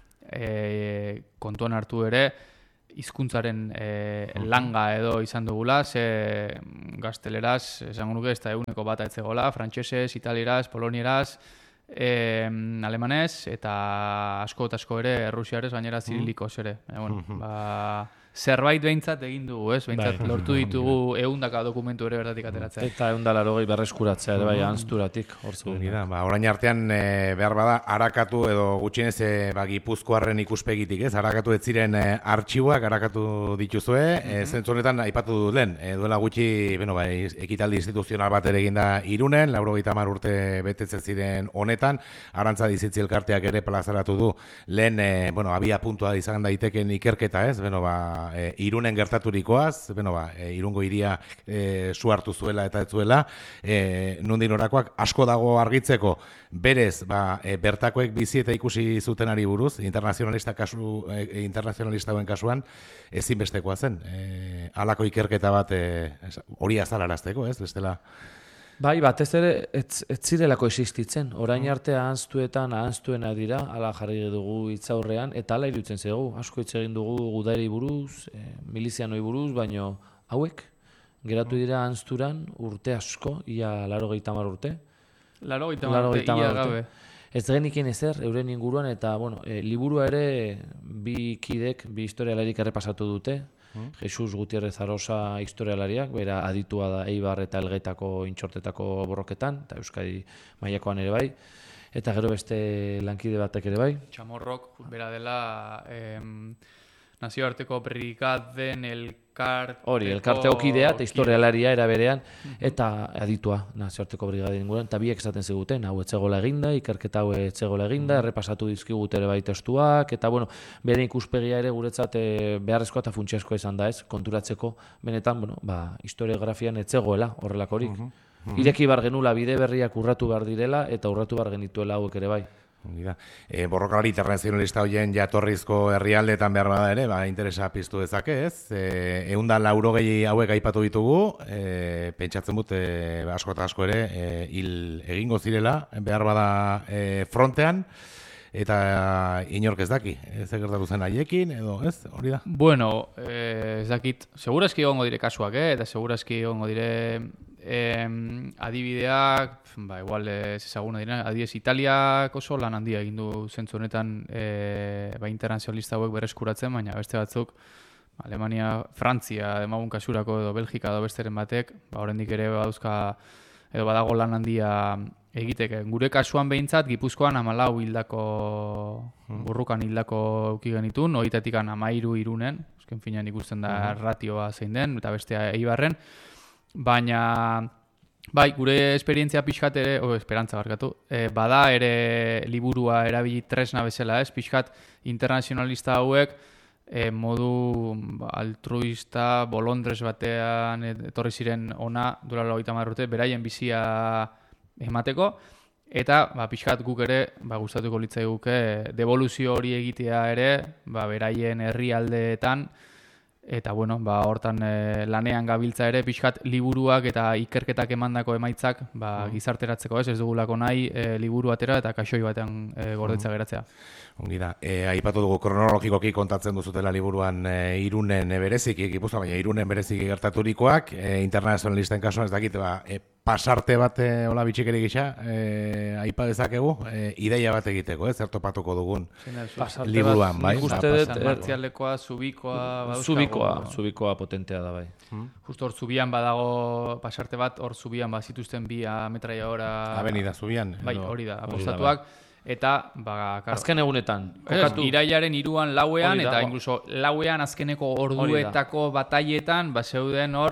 e, kontuan hartu ere, hizkuntzaren e, langa edo izan dugula, ze gazteleraz, esango nuke, ez da eguneko bat aitzegola, frantsesez, italieraz, polonieraz, e, alemanez, eta asko eta asko ere, errusiarez, gainera zirilikoz ere. E, bueno, ba... zerbait behintzat egin dugu, ez? Behintzat bai. Lortu ditugu ehundaka dokumentu ere bertatik ateratzea. Eta ehun eta laurogei berreskuratzea ere bai, anzturatik. Ba, orain artean e, behar bada arakatu edo gutxienez e, ba, Gipuzkoarren ikuspegitik, ez? Arakatu ez ziren e, artxiboak, arakatu dituzue, mm-hmm. e, zentzu honetan aipatu dut lehen. E, duela gutxi, bueno, ba, ekitaldi instituzional bat ere eginda Irunen, laurogeita hamar urte betetzen ziren honetan, Arantza Dizitzi elkarteak ere plazaratu du lehen, e, bueno, abia puntua izan daiteken ikerketa, ez? Bueno, ba, E, Irunen gertaturikoaz, bueno, ba, e, Irungo hiria e, su hartu zuela eta ez zuela, e, nondik norakoak asko dago argitzeko, berez, ba, e, bertakoek bizi eta ikusi zutenari buruz, internazionalista kasu, e, internazionalista hauen kasuan, ezinbestekoa zen. E, halako ikerketa bat e, hori azalarazteko, ez? Bestela... Bai, batez ere, ez, ez zirelako existitzen. Orain arte ahantzuetan ahantzuena dira, ala jarri dugu hitzaurrean, eta ala irutzen zego. Asko hitz egin dugu gudari buruz, e, milizianoi buruz, baino hauek, geratu dira ahantzuran urte asko, ia laro gehitamar urte. Laro gehitamar urte, ia gabe. Ez geniken ezer, euren inguruan, eta bueno, e, liburua ere bi kidek, bi historialarik errepasatu dute, Jesus Gutierrez Arosa historialariak, bera aditua da Eibar eta Elgetako intxortetako borroketan, eta Euskadi mailakoan ere bai, eta gero beste lankide batek ere bai. Chamorrok, bera dela em, nazioarteko brigaden elkarteko... Hori, elkarteko kidea eta historialaria era berean, eta aditua nazioarteko brigaden inguruan, eta biek esaten ziguten, hau etzegola eginda, ikerketa hau etzegola eginda, errepasatu dizkigut ere bai testuak, eta bueno, bere ikuspegia ere guretzat beharrezkoa eta funtsezkoa izan da ez, konturatzeko, benetan, bueno, ba, historiografian etzegoela horrelakorik. Uh -huh. Uh -huh. Ireki bar genula bide berriak urratu behar direla, eta urratu behar genituela hauek ere bai. E, borrokalari internazionalista hoien jatorrizko herrialdetan behar bada ere, ba, interesa piztu dezake, ez? E, eunda laurogei hauek aipatu ditugu, e, pentsatzen dut e, asko eta asko ere e, hil egingo zirela, behar bada e, frontean, eta inork ez daki, ez gertatu zen haiekin, edo ez, hori da? Bueno, eh, ez dakit, segurazki egongo dire kasuak, eh? Eta segurazki egongo dire eh, adibideak, ba, igual ez ezaguna dira, adibidez Italiak oso lan handia egin du zentzu honetan eh, ba, internazionalista hauek bereskuratzen, baina beste batzuk, Alemania, Frantzia, demagun kasurako edo Belgika edo besteren batek, ba, oraindik ere badauzka edo badago lan handia egiteke. Gure kasuan behintzat, Gipuzkoan hamalau hildako, burrukan hildako euki genitun, horietatik hamairu Irunen, esken finean ikusten da ratioa zein den, eta bestea Eibarren, baina, bai, gure esperientzia pixkat ere, o, esperantza barkatu, e, bada ere liburua erabili tresna bezala, ez, pixkat internazionalista hauek, e, modu ba, altruista, bolondrez batean, etorri ziren ona, duela hogeita hamar urte, beraien bizia emateko, eta ba, pixkat guk ere ba, gustatuko litzaiguke devoluzio hori egitea ere ba, beraien herrialdeetan, eta bueno, ba, hortan e, lanean gabiltza ere pixkat liburuak eta ikerketak emandako emaitzak ba, gizarteratzeko, ez ez dugulako nahi e, liburu atera eta kaxoi batean e, gordetza geratzea. Ongi da, e, aipatu dugu kronologikoki kontatzen duzutela liburuan e, Irunen bereziki, Gipuzkoa, baina Irunen bereziki gertaturikoak, e, internazionalisten kasuan ez dakit, ba, e, pasarte bat e, hola bitxikeri gisa, e, aipa dezakegu, e, ideia bat egiteko, ez, zer topatuko dugun liburuan, bai? San Martzialekoa, Zubikoa, Zubikoa, Zubikoa potentea da, bai. Hmm? Justo hor Zubian badago pasarte bat, hor Zubian bazituzten bi ametraia hora... Avenida Zubian. Bai, hori da, apostatuak. Eta, ba, karo, azken egunetan. Kokatu. Irailaren iruan lauean, eta incluso lauean azkeneko orduetako batailetan, ba, zeuden hor,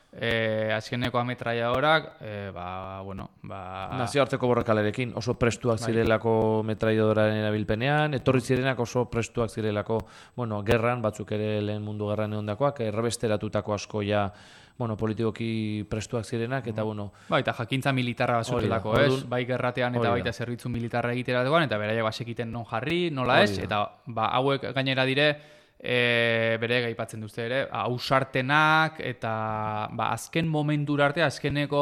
E, azkeneko ametraiadorak, e, ba, bueno, ba... Nazioarteko borrakalarekin oso prestuak zirelako metraiadoraren erabilpenean, etorri zirenak oso prestuak zirelako, bueno, gerran, batzuk ere lehen mundu gerran egondakoak, errebesteratutako asko ja, bueno, politikoki prestuak zirenak, eta bueno... Ba, eta jakintza militarra bazutelako, ez? Bai gerratean eta baita zerbitzu militarra egiterakoan, eta beraiek basekiten non jarri, nola ez, eta ba, hauek gainera dire, E, bere gaipatzen duzte ere, ausartenak eta ba, azken momentura arte, azkeneko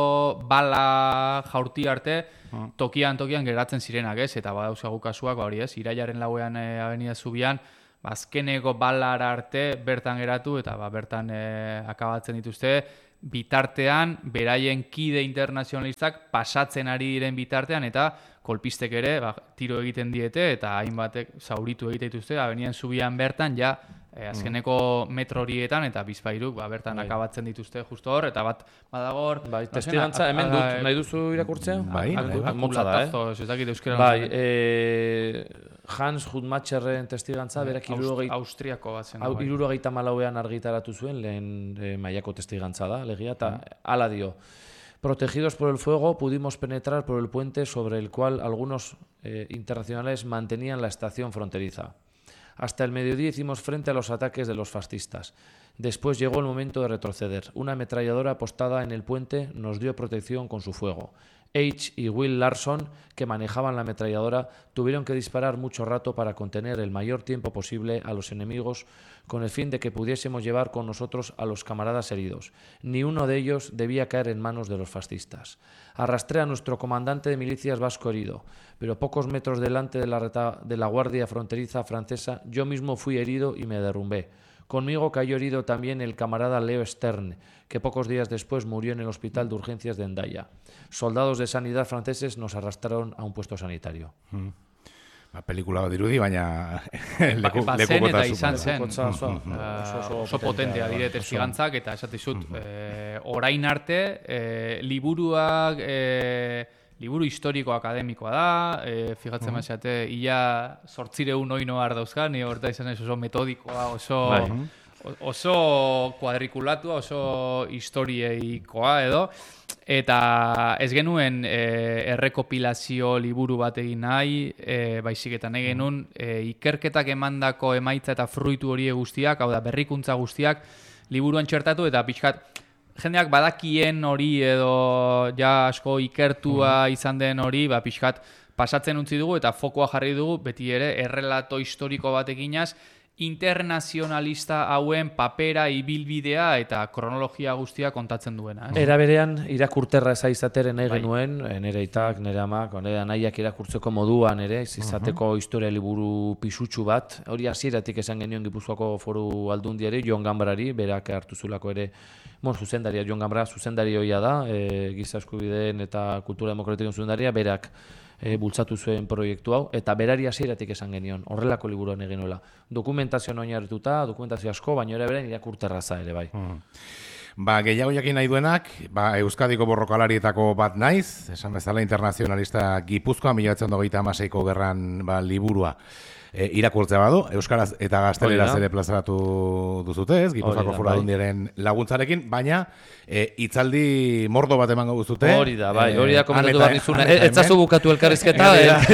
bala jaurti arte, tokian tokian geratzen zirenak, ez? Eta ba, dauzagu kasuak, ba, hori ez, irailaren lauean e, Avenida Zubian, ba, azkeneko balara arte bertan geratu eta ba, bertan e, akabatzen dituzte, bitartean, beraien kide internazionalistak pasatzen ari diren bitartean, eta kolpistek ere ba, tiro egiten diete, eta hainbatek zauritu egite dituzte, Avenida Zubian bertan, ja, e, azkeneko metro horietan, eta bizpairuk ba, bertan bai. Akabatzen dituzte justo hor, eta bat badagor... Bai, testigantza, hemen dut, nahi duzu irakurtzea? Bai, motza da, eh? Bai, e, Hans Hutmacherren testigantza, berak Austriako bat zen. Hirurogeita hamalauean argitaratu zuen, lehen e, mailako testigantza da, legia, eta hala dio. Protegidos por el fuego, pudimos penetrar por el puente sobre el cual algunos eh, internacionales mantenían la estación fronteriza. Hasta el mediodía hicimos frente a los ataques de los fascistas. Después llegó el momento de retroceder. Una ametralladora apostada en el puente nos dio protección con su fuego. H y Will Larson, que manejaban la ametralladora, tuvieron que disparar mucho rato para contener el mayor tiempo posible a los enemigos con el fin de que pudiésemos llevar con nosotros a los camaradas heridos. Ni uno de ellos debía caer en manos de los fascistas. Arrastré a nuestro comandante de milicias vasco herido, pero pocos metros delante de la, reta de la guardia fronteriza francesa yo mismo fui herido y me derrumbé. Conmigo cayó herido también el camarada Leo Stern, que pocos días después murió en el hospital de urgencias de Hendaya. Soldados de sanidad franceses nos arrastraron a un puesto sanitario. Mm. Ba, pelikula bat dirudi, baina leku, ba, leku eta izan zen uh, oso potentea dire testigantzak, eta esatizut, mm -hmm. eh, orain arte, eh, liburuak... Eh, liburu historiko akademikoa da, e, fijatzen uh -huh. maizate, ia sortzireun oino har dauzka, ni horta izan ez oso metodikoa, oso, bai. oso kuadrikulatua, oso historieikoa edo, eta ez genuen e, errekopilazio liburu bat egin nahi, e, baizik eta nahi genuen e, ikerketak emandako emaitza eta fruitu hori guztiak, hau da berrikuntza guztiak, liburuan txertatu eta pixkat, jendeak badakien hori edo ja asko ikertua izan den hori, ba, pixkat pasatzen utzi dugu eta fokoa jarri dugu, beti ere errelato historiko batekinaz, internazionalista hauen papera, ibilbidea eta kronologia guztia kontatzen duena. Eh? Era berean, irakurterra ez aizateren nahi genuen, nire aitak, nire amak, nire anaiak irakurtzeko moduan ere, izateko uh -huh. historia liburu pisutsu bat, hori hasieratik esan genioen Gipuzkoako Foru Aldundiari, Jon Gambrari, berak hartu zulako ere, bon, zuzendaria, Jon Gambra zuzendari hoia da, e, giza eskubideen eta kultura demokratikoen zuzendaria, berak e, bultzatu zuen proiektu hau, eta berari hasieratik esan genion, horrelako liburuan egin nuela. Dokumentazioan oinarrituta, dokumentazio asko, baina ere beren irakurterraza ere, bai. Hmm. Ba, gehiago jakin nahi duenak, ba, Euskadiko borrokalarietako bat naiz, esan bezala internazionalista Gipuzkoa, mila bederatziehun eta hogeita hamaseiko gerran ba, liburua. E, irakurtzea badu, euskaraz eta gazteleraz ere plazaratu duzute, ez? Gipuzkoako Foru Aldundiaren laguntzarekin, baina e, hitzaldi mordo bat emango duzute. Hori da, bai, hori da komentatu bat nizuna. Ez zazu bukatu elkarrizketa.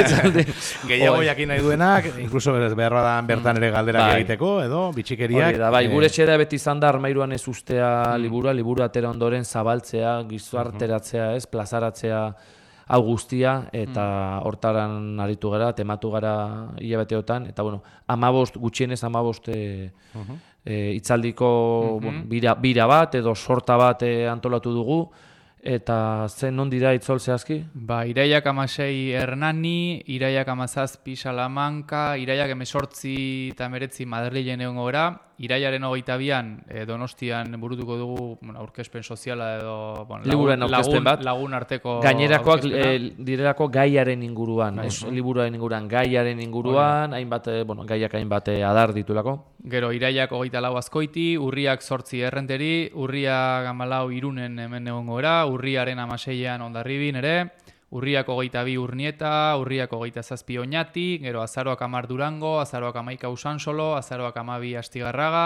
Gehiago jakin nahi duenak, inkluso beharra da bertan ere galderak egiteko, edo, bitxikeriak. Hori da, bai, gure xera beti izan da armairuan ez ustea liburua, liburu atera ondoren zabaltzea, gizarteratzea, ez, plazaratzea, hau guztia, eta hortaran aritu gara, tematu gara hilabeteotan, eta bueno, amabost, gutxienez amabost e, uh-huh. e, itzaldiko uh-huh. bueno, bira, bira bat, edo sorta bat e, antolatu dugu, eta zen non dira itzol zehazki? Ba, iraiak amasei Hernani, iraiak amazazpi Salamanca, iraiak emesortzi eta meretzi Madrilen egon gora, iraiaren hogeita bian e, Donostian burutuko dugu bueno, aurkezpen soziala edo bueno, liburuaren aurkezpen bat, lagun arteko gainerakoak e, direlako gaiaren inguruan, ez uh-huh. liburuaren inguruan, gaiaren inguruan, uh-huh. hainbat, bueno, gaiak hainbat adar ditulako. Gero iraiak hogeita lau Azkoiti, urriak sortzi Errenteri, urriak hamalau Irunen hemen egon gora, urriaren hamaseian Hondarribin ere, urriak hogeita bi Urnieta, urriak hogeita zazpi Oñati, gero azaroak hamar Durango, azaroak hamaika Usansolo, azaroak hamabi Astigarraga,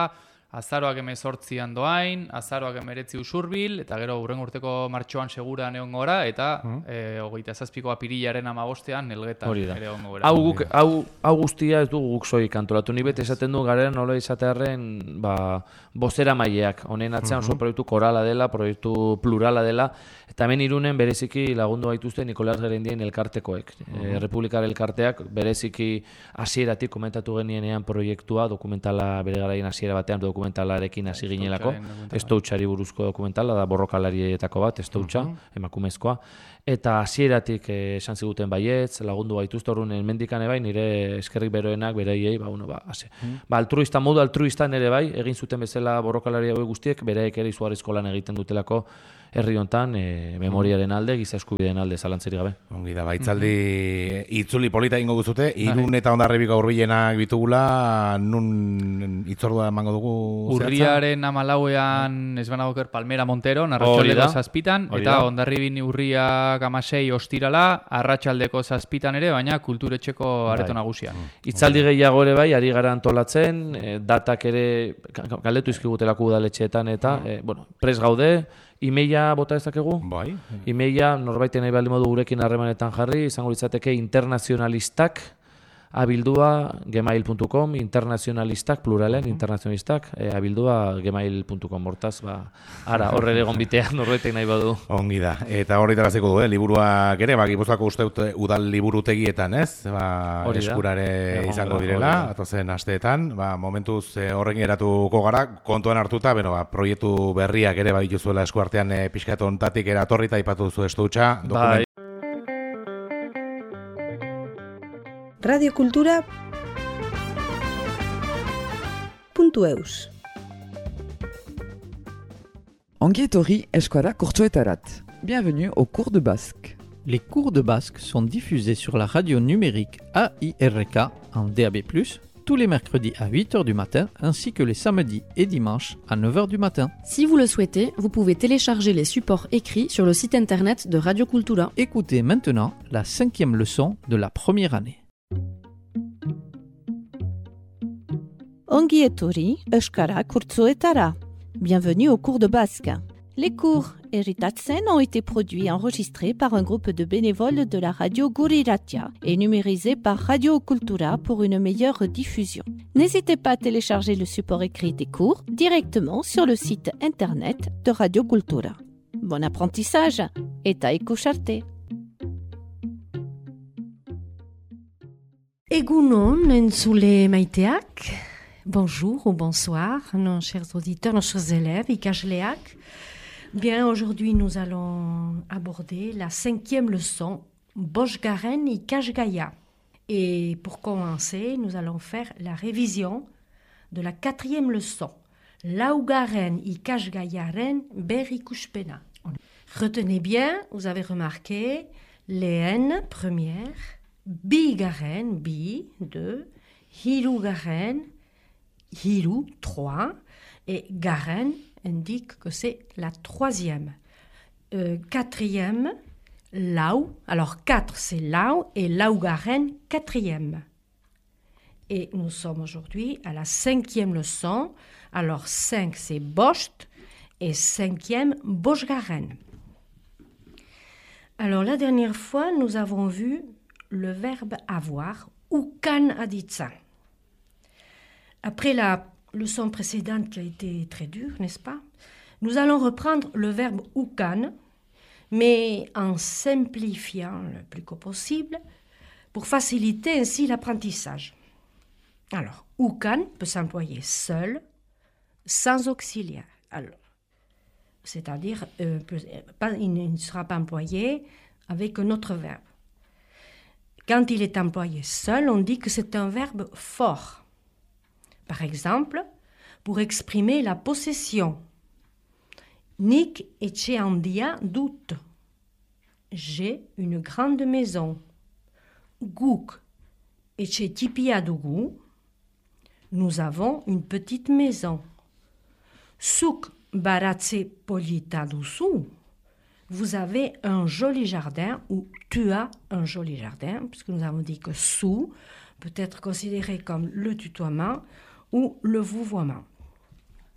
azaroak emezortzian doain, azaroak emeretzi usurbil, eta gero hurren urteko martxoan seguran egon gora, eta mm. e, hogeita zazpiko apirilaren amabostean nelgetan ere egon gora. Hau, guk, hau, hau guztia ez dugu guk soik antolatu. Ni beti esaten du garen nola izatearren ba, bozera maileak. Honen atzean oso proiektu korala dela, proiektu plurala dela, eta hemen Irunen bereziki lagundu gaituzte Nikolas Gerendien elkartekoek. Uh-huh. E, Republikar elkarteak bereziki hasieratik komentatu genienean proiektua, dokumentala bere garaien hasiera batean dokumentalarekin hasi ginelako. Estoutxari buruzko dokumentala da borrokalarietako bat, Estoutxa, uh-huh. emakumezkoa. Eta hasieratik eh, esan ziguten baietz, lagundu gaituzte horren mendikane bai, nire eskerrik beroenak bereiei, ba, uno, ba, hase. Mm. Ba, altruista, modu altruistan ere bai, egin zuten bezala borrokalari hauek guztiek, bereek ere izugarrizko lan egiten dutelako herri hontan, e, memoriaren alde, giza eskubideen alde, zalantzeri gabe. Ongi da, baitzaldi mm-hmm. itzuli polita ingo guztute, Irun eta Hondarribiko hurbilenak bitugula, nun itzordua emango dugu? Urriaren amalauean, ez banagoker, Palmera Montero, arratsaldeko zazpitan, eta Hondarribin urriak amasei ostirala, arratsaldeko zazpitan ere, baina kulturetxeko areto nagusia. Itzaldi gehiago ere bai, ari gara antolatzen, e, datak ere, galdetu izkigutelako udaletxeetan, eta, e, bueno, pres gaude, Imeia bota ezakegu? Bai. Imeia norbaiten nahi baldin modu gurekin harremanetan jarri, izango litzateke internazionalistak abildua gmail puntu com, internazionalistak, pluralen, uh-huh. internazionalistak, e, abildua gmail puntu com, hortaz, ba, ara, horre egon bitean, norbaitek nahi badu. Ongi da, eta horri taraziko du, eh? Liburuak ere, ba, Gipuzkoako uste udal liburutegietan, ez? Ba, eskurare izango direla, atozen asteetan, ba, momentuz eh, horren eratuko gara, kontuan hartuta, beno, ba, proiektu berriak ere, ba, dituzuela eskuartean eh, pixkat ontatik eratorri, eta ipatu zu Estoutxa, dokumentu. radiokultura puntu eus Ongi etorri eskuara kurtsoetarat. Bienvenue au cours de basque. Les cours de basque sont diffusés sur la radio numérique A I R K en D A B plus, tous les mercredis à huit heures du matin ainsi que les samedis et dimanches à neuf heures du matin. Si vous le souhaitez, vous pouvez télécharger les supports écrits sur le site internet de Radio Cultura. Écoutez maintenant la cinquième leçon de la première année. Ongi etorri euskara kurtsoetara. Bienvenue au cours de basque. Les cours Eritatsen ont été produits et enregistrés par un groupe de bénévoles de la radio Guri Ratia et numérisés par Radio Cultura pour une meilleure diffusion. N'hésitez pas à télécharger le support écrit des cours directement sur le site internet de Radio Cultura. Bon apprentissage eta ikusharte. Egunon entzule maiteak, bonjour ou bonsoir, nos chers auditeurs, nos chers élèves, ikasleak. Bien, aujourd'hui nous allons aborder la cinquième leçon, Bosgaren ikasgaia. Et pour commencer, nous allons faire la révision de la quatrième leçon, Laugarren ikasgaiaren berrikuspena. Retenez bien, vous avez remarqué, lehen, première, Bigarren, bi, deux, Hirugarren, hiru, trois, et Garen indique que c'est la troisième. Euh, quatrième, lau, alors quatre c'est lau, et Laugarren, quatrième. Et nous sommes aujourd'hui à la cinquième leçon, alors cinq c'est Bost, et cinquième, Bosgaren. Alors la dernière fois, nous avons vu le verbe avoir, ukan aditsa. Après la leçon précédente qui a été très dure, n'est-ce pas? Nous allons reprendre le verbe ukan, mais en simplifiant le plus que possible, pour faciliter ainsi l'apprentissage. Alors, ukan peut s'employer seul, sans auxiliaire. Alors, c'est-à-dire, euh, pas, il ne sera pas employé avec un autre verbe. Quand il est employé seul, on dit que c'est un verbe fort. Par exemple, pour exprimer la possession. Nik etxe handia dut. J'ai une grande maison. Guk etxe tipia dugu. Nous avons une petite maison. Suk baratze polita duzu. Vous avez un joli jardin, ou tu as un joli jardin, puisque nous avons dit que sous peut être considéré comme le tutoiement ou le vouvoiement.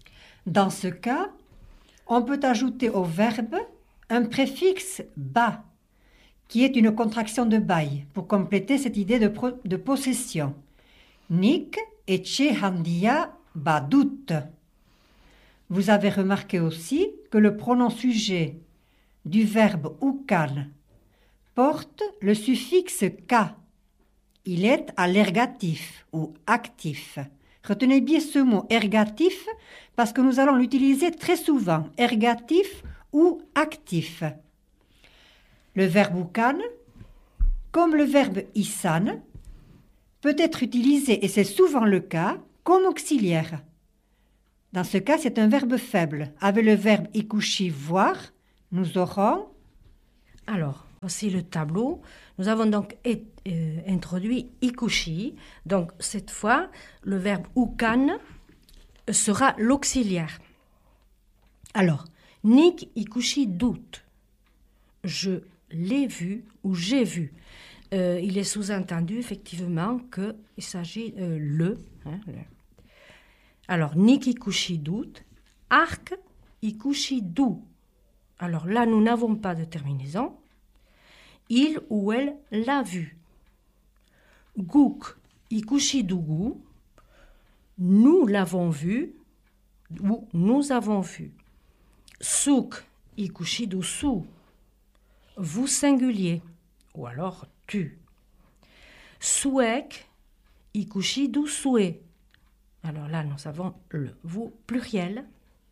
Dans ce cas, on peut ajouter au verbe un préfixe ba, qui est une contraction de bail, pour compléter cette idée de, pro- de possession. Nik etxe handia badut. Vous avez remarqué aussi que le pronom sujet du verbe ukan porte le suffixe ka. Il est à l'ergatif ou actif. Retenez bien ce mot ergatif parce que nous allons l'utiliser très souvent, ergatif ou actif. Le verbe ukan, comme le verbe isan, peut être utilisé, et c'est souvent le cas, comme auxiliaire. Dans ce cas, c'est un verbe faible. Avec le verbe ikushi, voir, nous aurons... Alors, voici le tableau. Nous avons donc et, euh, introduit ikushi. Donc, cette fois, le verbe ukan sera l'auxiliaire. Alors, nik ikushi doute. Je l'ai vu ou j'ai vu. Euh, il est sous-entendu effectivement qu'il s'agit euh, le, hein, le. Alors, nik ikushi doute, arc ikushi dou. Alors là, nous n'avons pas de terminaison. Il ou elle l'a vu. Guk ikushi dugu, nous l'avons vu ou nous avons vu. Suk ikushi dusu, vous singulier, ou alors tu. Suek ikushi dusue. Alors là, nous avons le vous pluriel.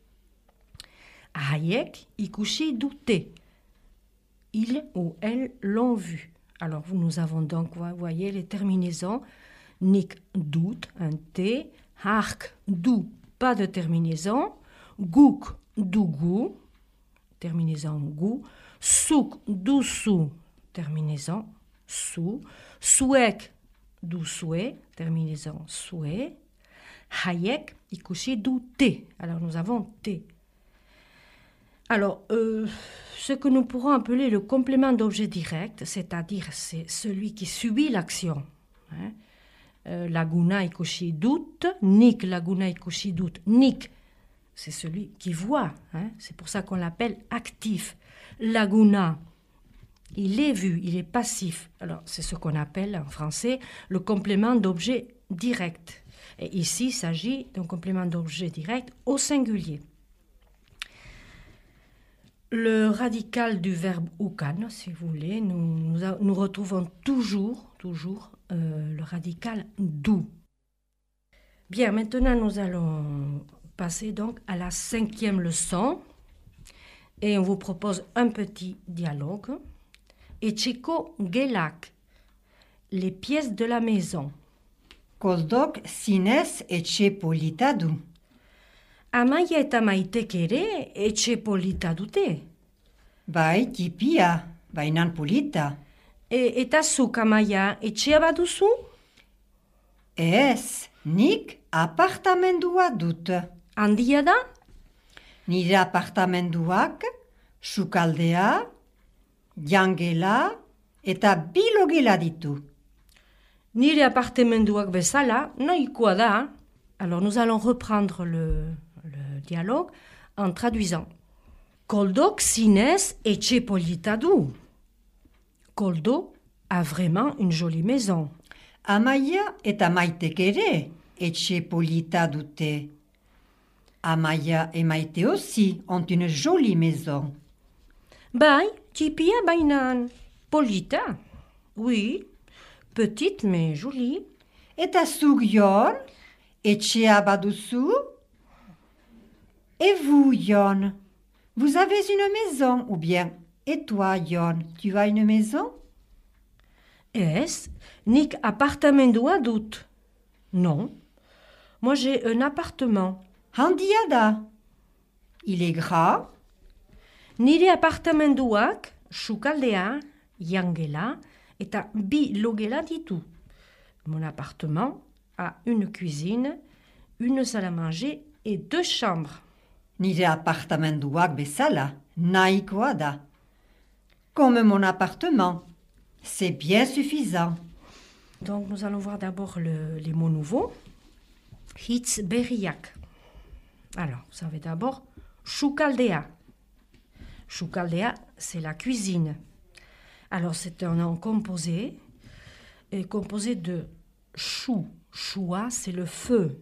Hayek ikushi dute. Il ou elle l'ont vu. Alors nous avons donc, vous voyez, les terminaisons. Nik doute, un T. Hark dou, pas de terminaison. Guk dugu, terminaison gou. Suk dusu, terminaison sou. Suek dusue, terminaison soué. Hayek ikushi dute. Alors nous avons T. Alors, euh, ce que nous pourrons appeler le complément d'objet direct, c'est-à-dire c'est celui qui subit l'action. Hein. Euh, laguna ikushi doute, nik laguna ikushi doute, nik, c'est celui qui voit. Hein. C'est pour ça qu'on l'appelle actif. Laguna, il est vu, il est passif. Alors, c'est ce qu'on appelle en français le complément d'objet direct. Et ici, il s'agit d'un complément d'objet direct au singulier. Le radical du verbe ukan, si vous voulez, nous, nous, a, nous retrouvons toujours, toujours euh, le radical dou. Bien, maintenant nous allons passer donc à la cinquième leçon et on vous propose un petit dialogue. Etxeko gelak, les pièces de la maison. Koldok zinez etxe polita du. Amaia eta Maitek ere etxe polita dute. Bai, tipia, bainan polita. E, eta zuk, Amaia, etxea baduzu? Ez, nik apartamendua dut. Handia da? Nire apartamenduak, sukaldea, jangela eta bilogela ditu. Nire apartamenduak bezala, nahikoa da. Alors nous allons reprendre le, le dialogue en traduisant. Koldo zinez etxe polita du. Koldo a vraiment une jolie maison. Amaia eta Maitek ere etxe polita dute. Amaia et Maite aussi ont une jolie maison. Bai, tipia bainan. Polita. Oui, petite mais jolie. Eta zuk Jon, etxea baduzu? Et vous, Jon, vous avez une maison ou bien? Et toi, Jon, tu as une maison? Ez, nik apartamendua dut. Non, moi j'ai un appartement. Handia da. Il est grand? Nire apartamenduak, sukaldea, jangela eta bi logela ditu. Mon appartement a une cuisine, une salle à manger et deux chambres. Nire apartamenduak bezala, nahikoa da. Comme mon appartement, c'est bien suffisant. Donc nous allons voir d'abord le, les mots nouveaux. Hitz berriak. Alors, vous avez d'abord Sukaldea. Sukaldea, c'est la cuisine. Alors, c'est un nom composé, et composé de chou. Choua, c'est le feu.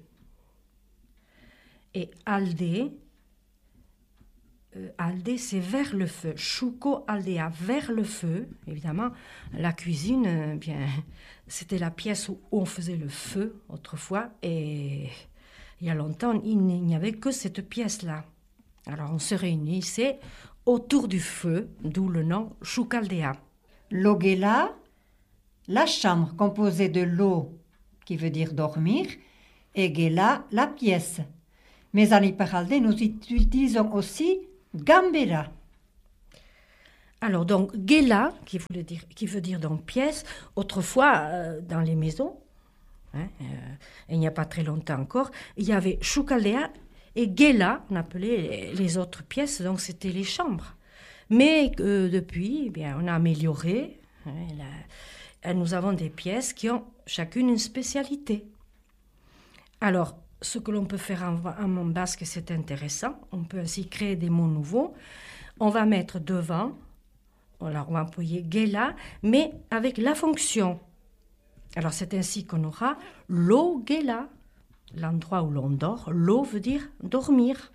Et alde, euh, alde, c'est vers le feu. Shuko aldea, vers le feu. Évidemment, la cuisine, euh, bien, c'était la pièce où on faisait le feu autrefois. Et il y a longtemps, il n'y avait que cette pièce-là. Alors, on se réunissait autour du feu, d'où le nom Shukaldea. Logela, la chambre composée de lo, qui veut dire dormir, et gela, la pièce. Mais en hyperalde, nous utilisons aussi gambela. Alors, donc, gela, qui, voulait dire, qui veut dire donc pièce, autrefois, euh, dans les maisons, hein, euh, il n'y a pas très longtemps encore, il y avait Shukaldea et gela, on appelait les, les autres pièces, donc c'était les chambres. Mais euh, depuis, eh bien, on a amélioré. Hein, la, nous avons des pièces qui ont chacune une spécialité. Alors, ce que l'on peut faire en, en mont basque, c'est intéressant. On peut ainsi créer des mots nouveaux. On va mettre devant, alors on va employer gela, mais avec la fonction. Alors, c'est ainsi qu'on aura lo gela, l'endroit où l'on dort. Lo veut dire dormir.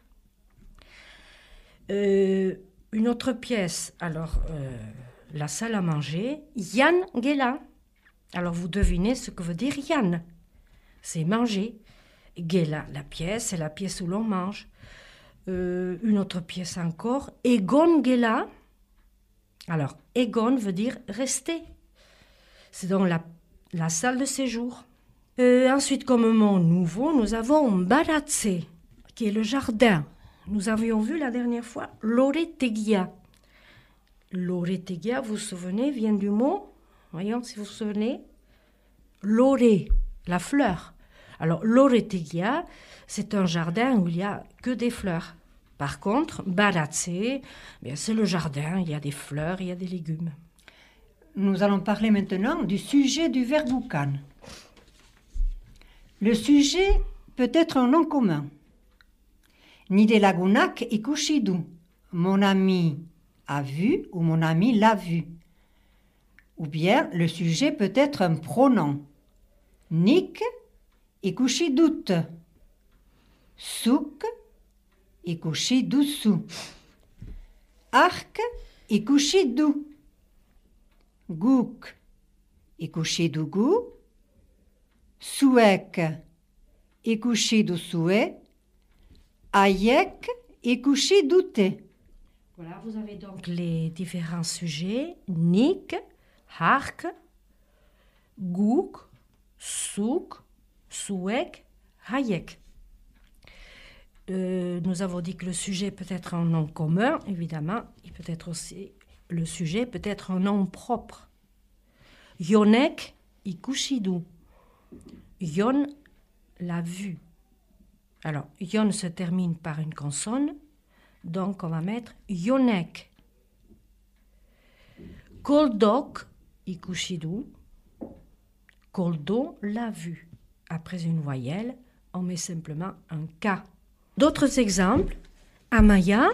Euh, une autre pièce, alors, euh, la salle à manger, Yann gela. Alors, vous devinez ce que veut dire Yann. C'est manger. Gela, la pièce, c'est la pièce où l'on mange. Euh, une autre pièce encore, Egon gela. Alors, Egon veut dire rester. C'est donc la, la salle de séjour. Euh, ensuite, comme mot nouveau, nous avons Baratse, qui est le jardin. Nous avions vu la dernière fois Loretegia. Loretegia, vous vous souvenez, vient du mot, voyons si vous vous souvenez, Lore, la fleur. Alors, Loretegia, c'est un jardin où il n'y a que des fleurs. Par contre, Baratse, bien, c'est le jardin, il y a des fleurs, il y a des légumes. Nous allons parler maintenant du sujet du verbe ukan. Le sujet peut être un nom commun. Nide lagunak ikusi du. Mon ami a vu ou mon ami l'a vu. Ou bien le sujet peut être un pronom. Nik ikusi dut. Suk ikusi dusu. Ark ikusi du. Guk ikusi dugu. Suek ikusi dusue. Ayek ikusi dute. Voilà, vous avez donc les différents sujets. Nik, hark, guk, suk, suek, hayek. Euh, nous avons dit que le sujet peut être un nom commun, évidemment. Il peut être aussi, le sujet peut être un nom propre. Yonek ikusi du. Yon l'a vu. Alors, yon se termine par une consonne, donc on va mettre yonek. Koldok ikusi du. Koldo l'a vu. Après une voyelle, on met simplement un K. D'autres exemples. Amaya.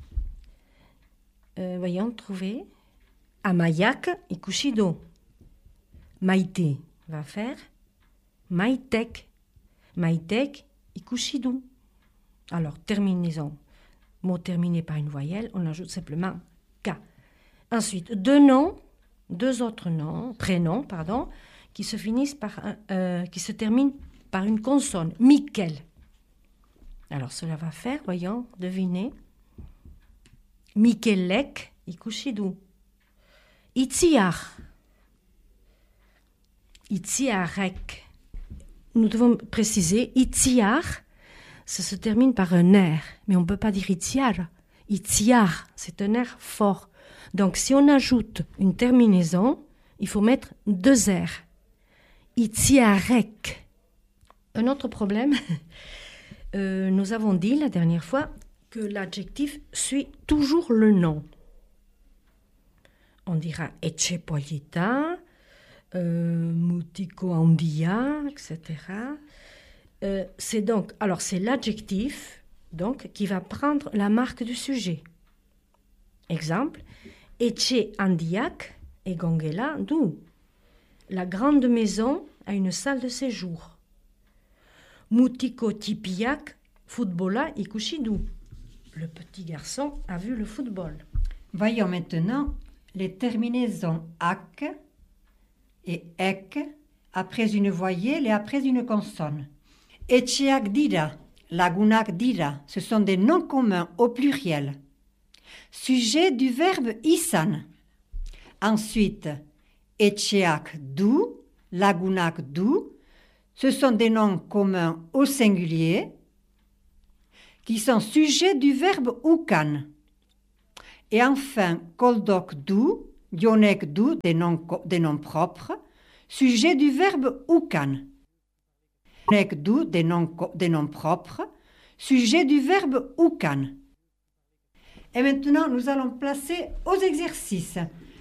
Euh, voyons, trouver. Amayak ikusi du. Maïté va faire. Maïtek. Maïtek ikusi du. Alors, terminaison. Mot terminé par une voyelle, on ajoute simplement K. Ensuite, deux noms, deux autres noms, prénoms, pardon, qui se finissent par un, euh, qui se terminent par une consonne. Mikel. Alors, cela va faire, voyons, devinez. Mikelek ikusi du. Itziar. Itziarek. Nous devons préciser, itziar, ça se termine par un R, mais on ne peut pas dire itziar. Itziar, c'est un R fort. Donc, si on ajoute une terminaison, il faut mettre deux R. Itziarek. Un autre problème, euh, nous avons dit la dernière fois que l'adjectif suit toujours le nom. On dira etxepolita, Euh, mutiko handia, et cetera. Euh, c'est donc, alors c'est l'adjectif donc qui va prendre la marque du sujet. Exemple, etxe handiak egongela du. La grande maison a une salle de séjour. Mutiko tipiak futbola ikusi du. Le petit garçon a vu le football. Voyons maintenant les terminaisons ak et ek après une voyelle et après une consonne. Etxeak dira, lagunak dira, ce sont des noms communs au pluriel. Sujet du verbe izan. Ensuite, etxeak du, lagunak du, ce sont des noms communs au singulier qui sont sujets du verbe ukan. Et enfin, koldok du, jonek du, des noms, des noms propres, sujet du verbe ukan. Jonek du, des noms, des noms propres, sujet du verbe ukan. Et maintenant, nous allons placer aux exercices.